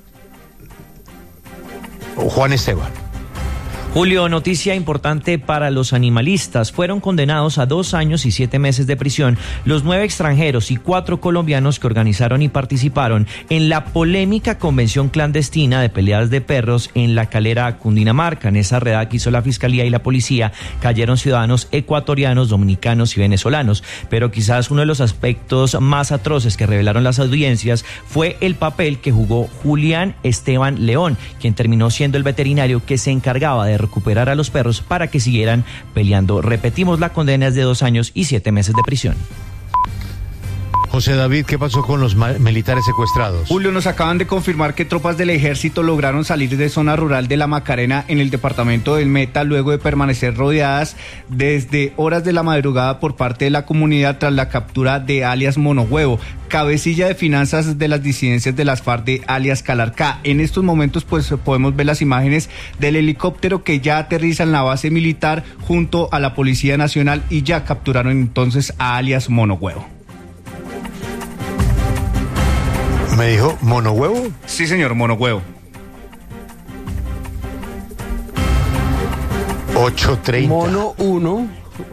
Juan Esteban. Julio, noticia importante para los animalistas. Fueron condenados a 2 años y 7 meses de prisión los 9 extranjeros y 4 colombianos que organizaron y participaron en la polémica convención clandestina de peleas de perros en La Calera, Cundinamarca. En esa redada que hizo la Fiscalía y la Policía cayeron ciudadanos ecuatorianos, dominicanos y venezolanos. Pero quizás uno de los aspectos más atroces que revelaron las audiencias fue el papel que jugó Julián Esteban León, quien terminó siendo el veterinario que se encargaba de recuperar a los perros para que siguieran peleando. Repetimos, la condena es de 2 años y 7 meses de prisión. José David, ¿qué pasó con los militares secuestrados? Julio, nos acaban de confirmar que tropas del ejército lograron salir de zona rural de La Macarena en el departamento del Meta luego de permanecer rodeadas desde horas de la madrugada por parte de la comunidad tras la captura de alias Monohuevo, cabecilla de finanzas de las disidencias de las FARC de alias Calarcá. En estos momentos pues podemos ver las imágenes del helicóptero que ya aterriza en la base militar junto a la Policía Nacional y ya capturaron entonces a alias Monohuevo. ¿Me dijo Monohuevo? Sí, señor, Monohuevo. 8:30. Mono 1.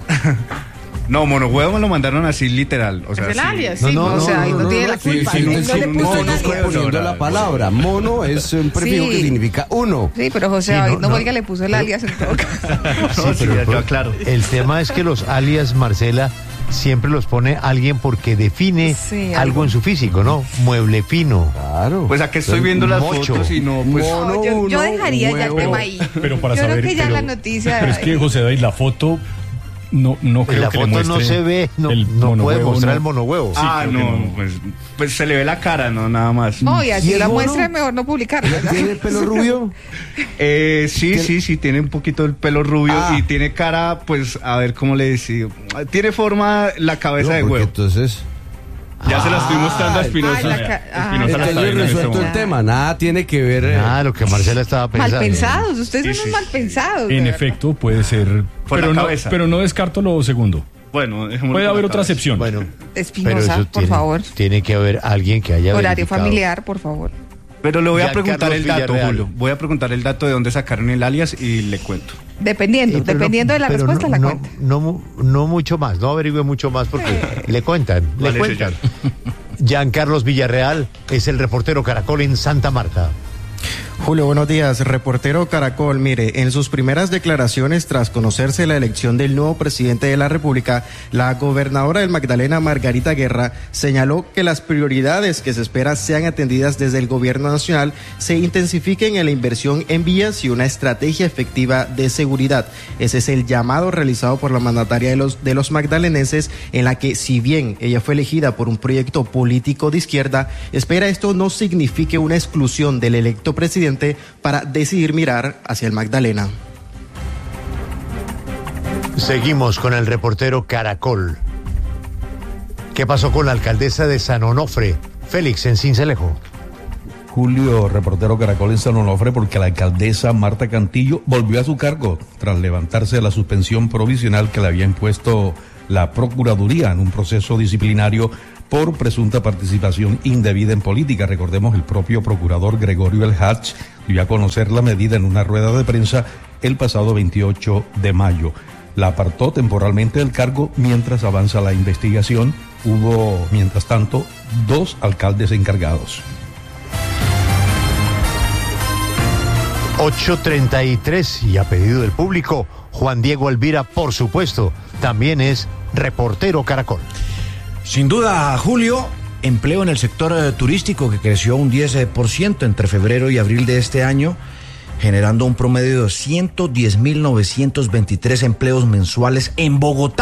No, Monohuevo me lo mandaron así literal. O sea, es el sí. alias, sí. No tiene la culpa. No le puso poniendo la palabra. Mono es un prefijo que significa uno. Sí, pero José David no fue el que le puso el alias en todo caso. Sí, pero yo aclaro. El tema es que los alias, Marcela, siempre los pone alguien porque define algo en su físico, ¿no? Mueble fino. Claro. Pues aquí estoy viendo las fotos y no, pues... No, yo dejaría ya el tema ahí. Pero para yo saber, creo que ya la noticia... Pero es que, José David, la foto... No creo la que foto le muestre no se ve, no puede mostrar el monohuevo. Sí, no, pues se le ve la cara, no, nada más. No, y así la muestra es mejor no publicarla. ¿Tiene el pelo rubio? Sí, tiene un poquito el pelo rubio y tiene cara, pues, a ver cómo le decía. Tiene forma la cabeza de huevo. Entonces... Ya se la estoy mostrando a Espinosa. Entonces resuelto el tema, nada tiene que ver. Nada, lo que Marcela estaba pensando. Mal pensados, ustedes son unos mal pensados. En efecto, puede ser. Pero no descarto lo segundo. Bueno, puede haber otra excepción. Bueno, Espinosa, por favor. Tiene que haber alguien que haya horario familiar, por favor. Pero le voy a preguntar el dato, Julio. Voy a preguntar el dato de dónde sacaron el alias y le cuento. Dependiendo de la respuesta, la cuento. No mucho más, no averigüe mucho más porque le cuentan. Giancarlos Villarreal es el reportero Caracol en Santa Marta. Julio, buenos días. Reportero Caracol, mire, en sus primeras declaraciones tras conocerse la elección del nuevo presidente de la República, la gobernadora del Magdalena, Margarita Guerra, señaló que las prioridades que se espera sean atendidas desde el gobierno nacional se intensifiquen en la inversión en vías y una estrategia efectiva de seguridad. Ese es el llamado realizado por la mandataria de los magdalenenses, en la que, si bien ella fue elegida por un proyecto político de izquierda, espera esto no signifique una exclusión del electo presidente suficiente para decidir mirar hacia el Magdalena. Seguimos con el reportero Caracol. ¿Qué pasó con la alcaldesa de San Onofre, Félix, en Sincelejo? Julio, reportero Caracol en San Onofre, porque la alcaldesa Marta Cantillo volvió a su cargo tras levantarse de la suspensión provisional que le había impuesto la Procuraduría en un proceso disciplinario por presunta participación indebida en política. Recordemos, el propio procurador Gregorio El Hatch dio a conocer la medida en una rueda de prensa el pasado 28 de mayo. La apartó temporalmente del cargo mientras avanza la investigación. Hubo, mientras tanto, 2 alcaldes encargados. 8:33 y a pedido del público, Juan Diego Elvira, por supuesto, también es reportero Caracol. Sin duda, Julio, empleo en el sector turístico que creció un 10% entre febrero y abril de este año, generando un promedio de 110.923 empleos mensuales en Bogotá.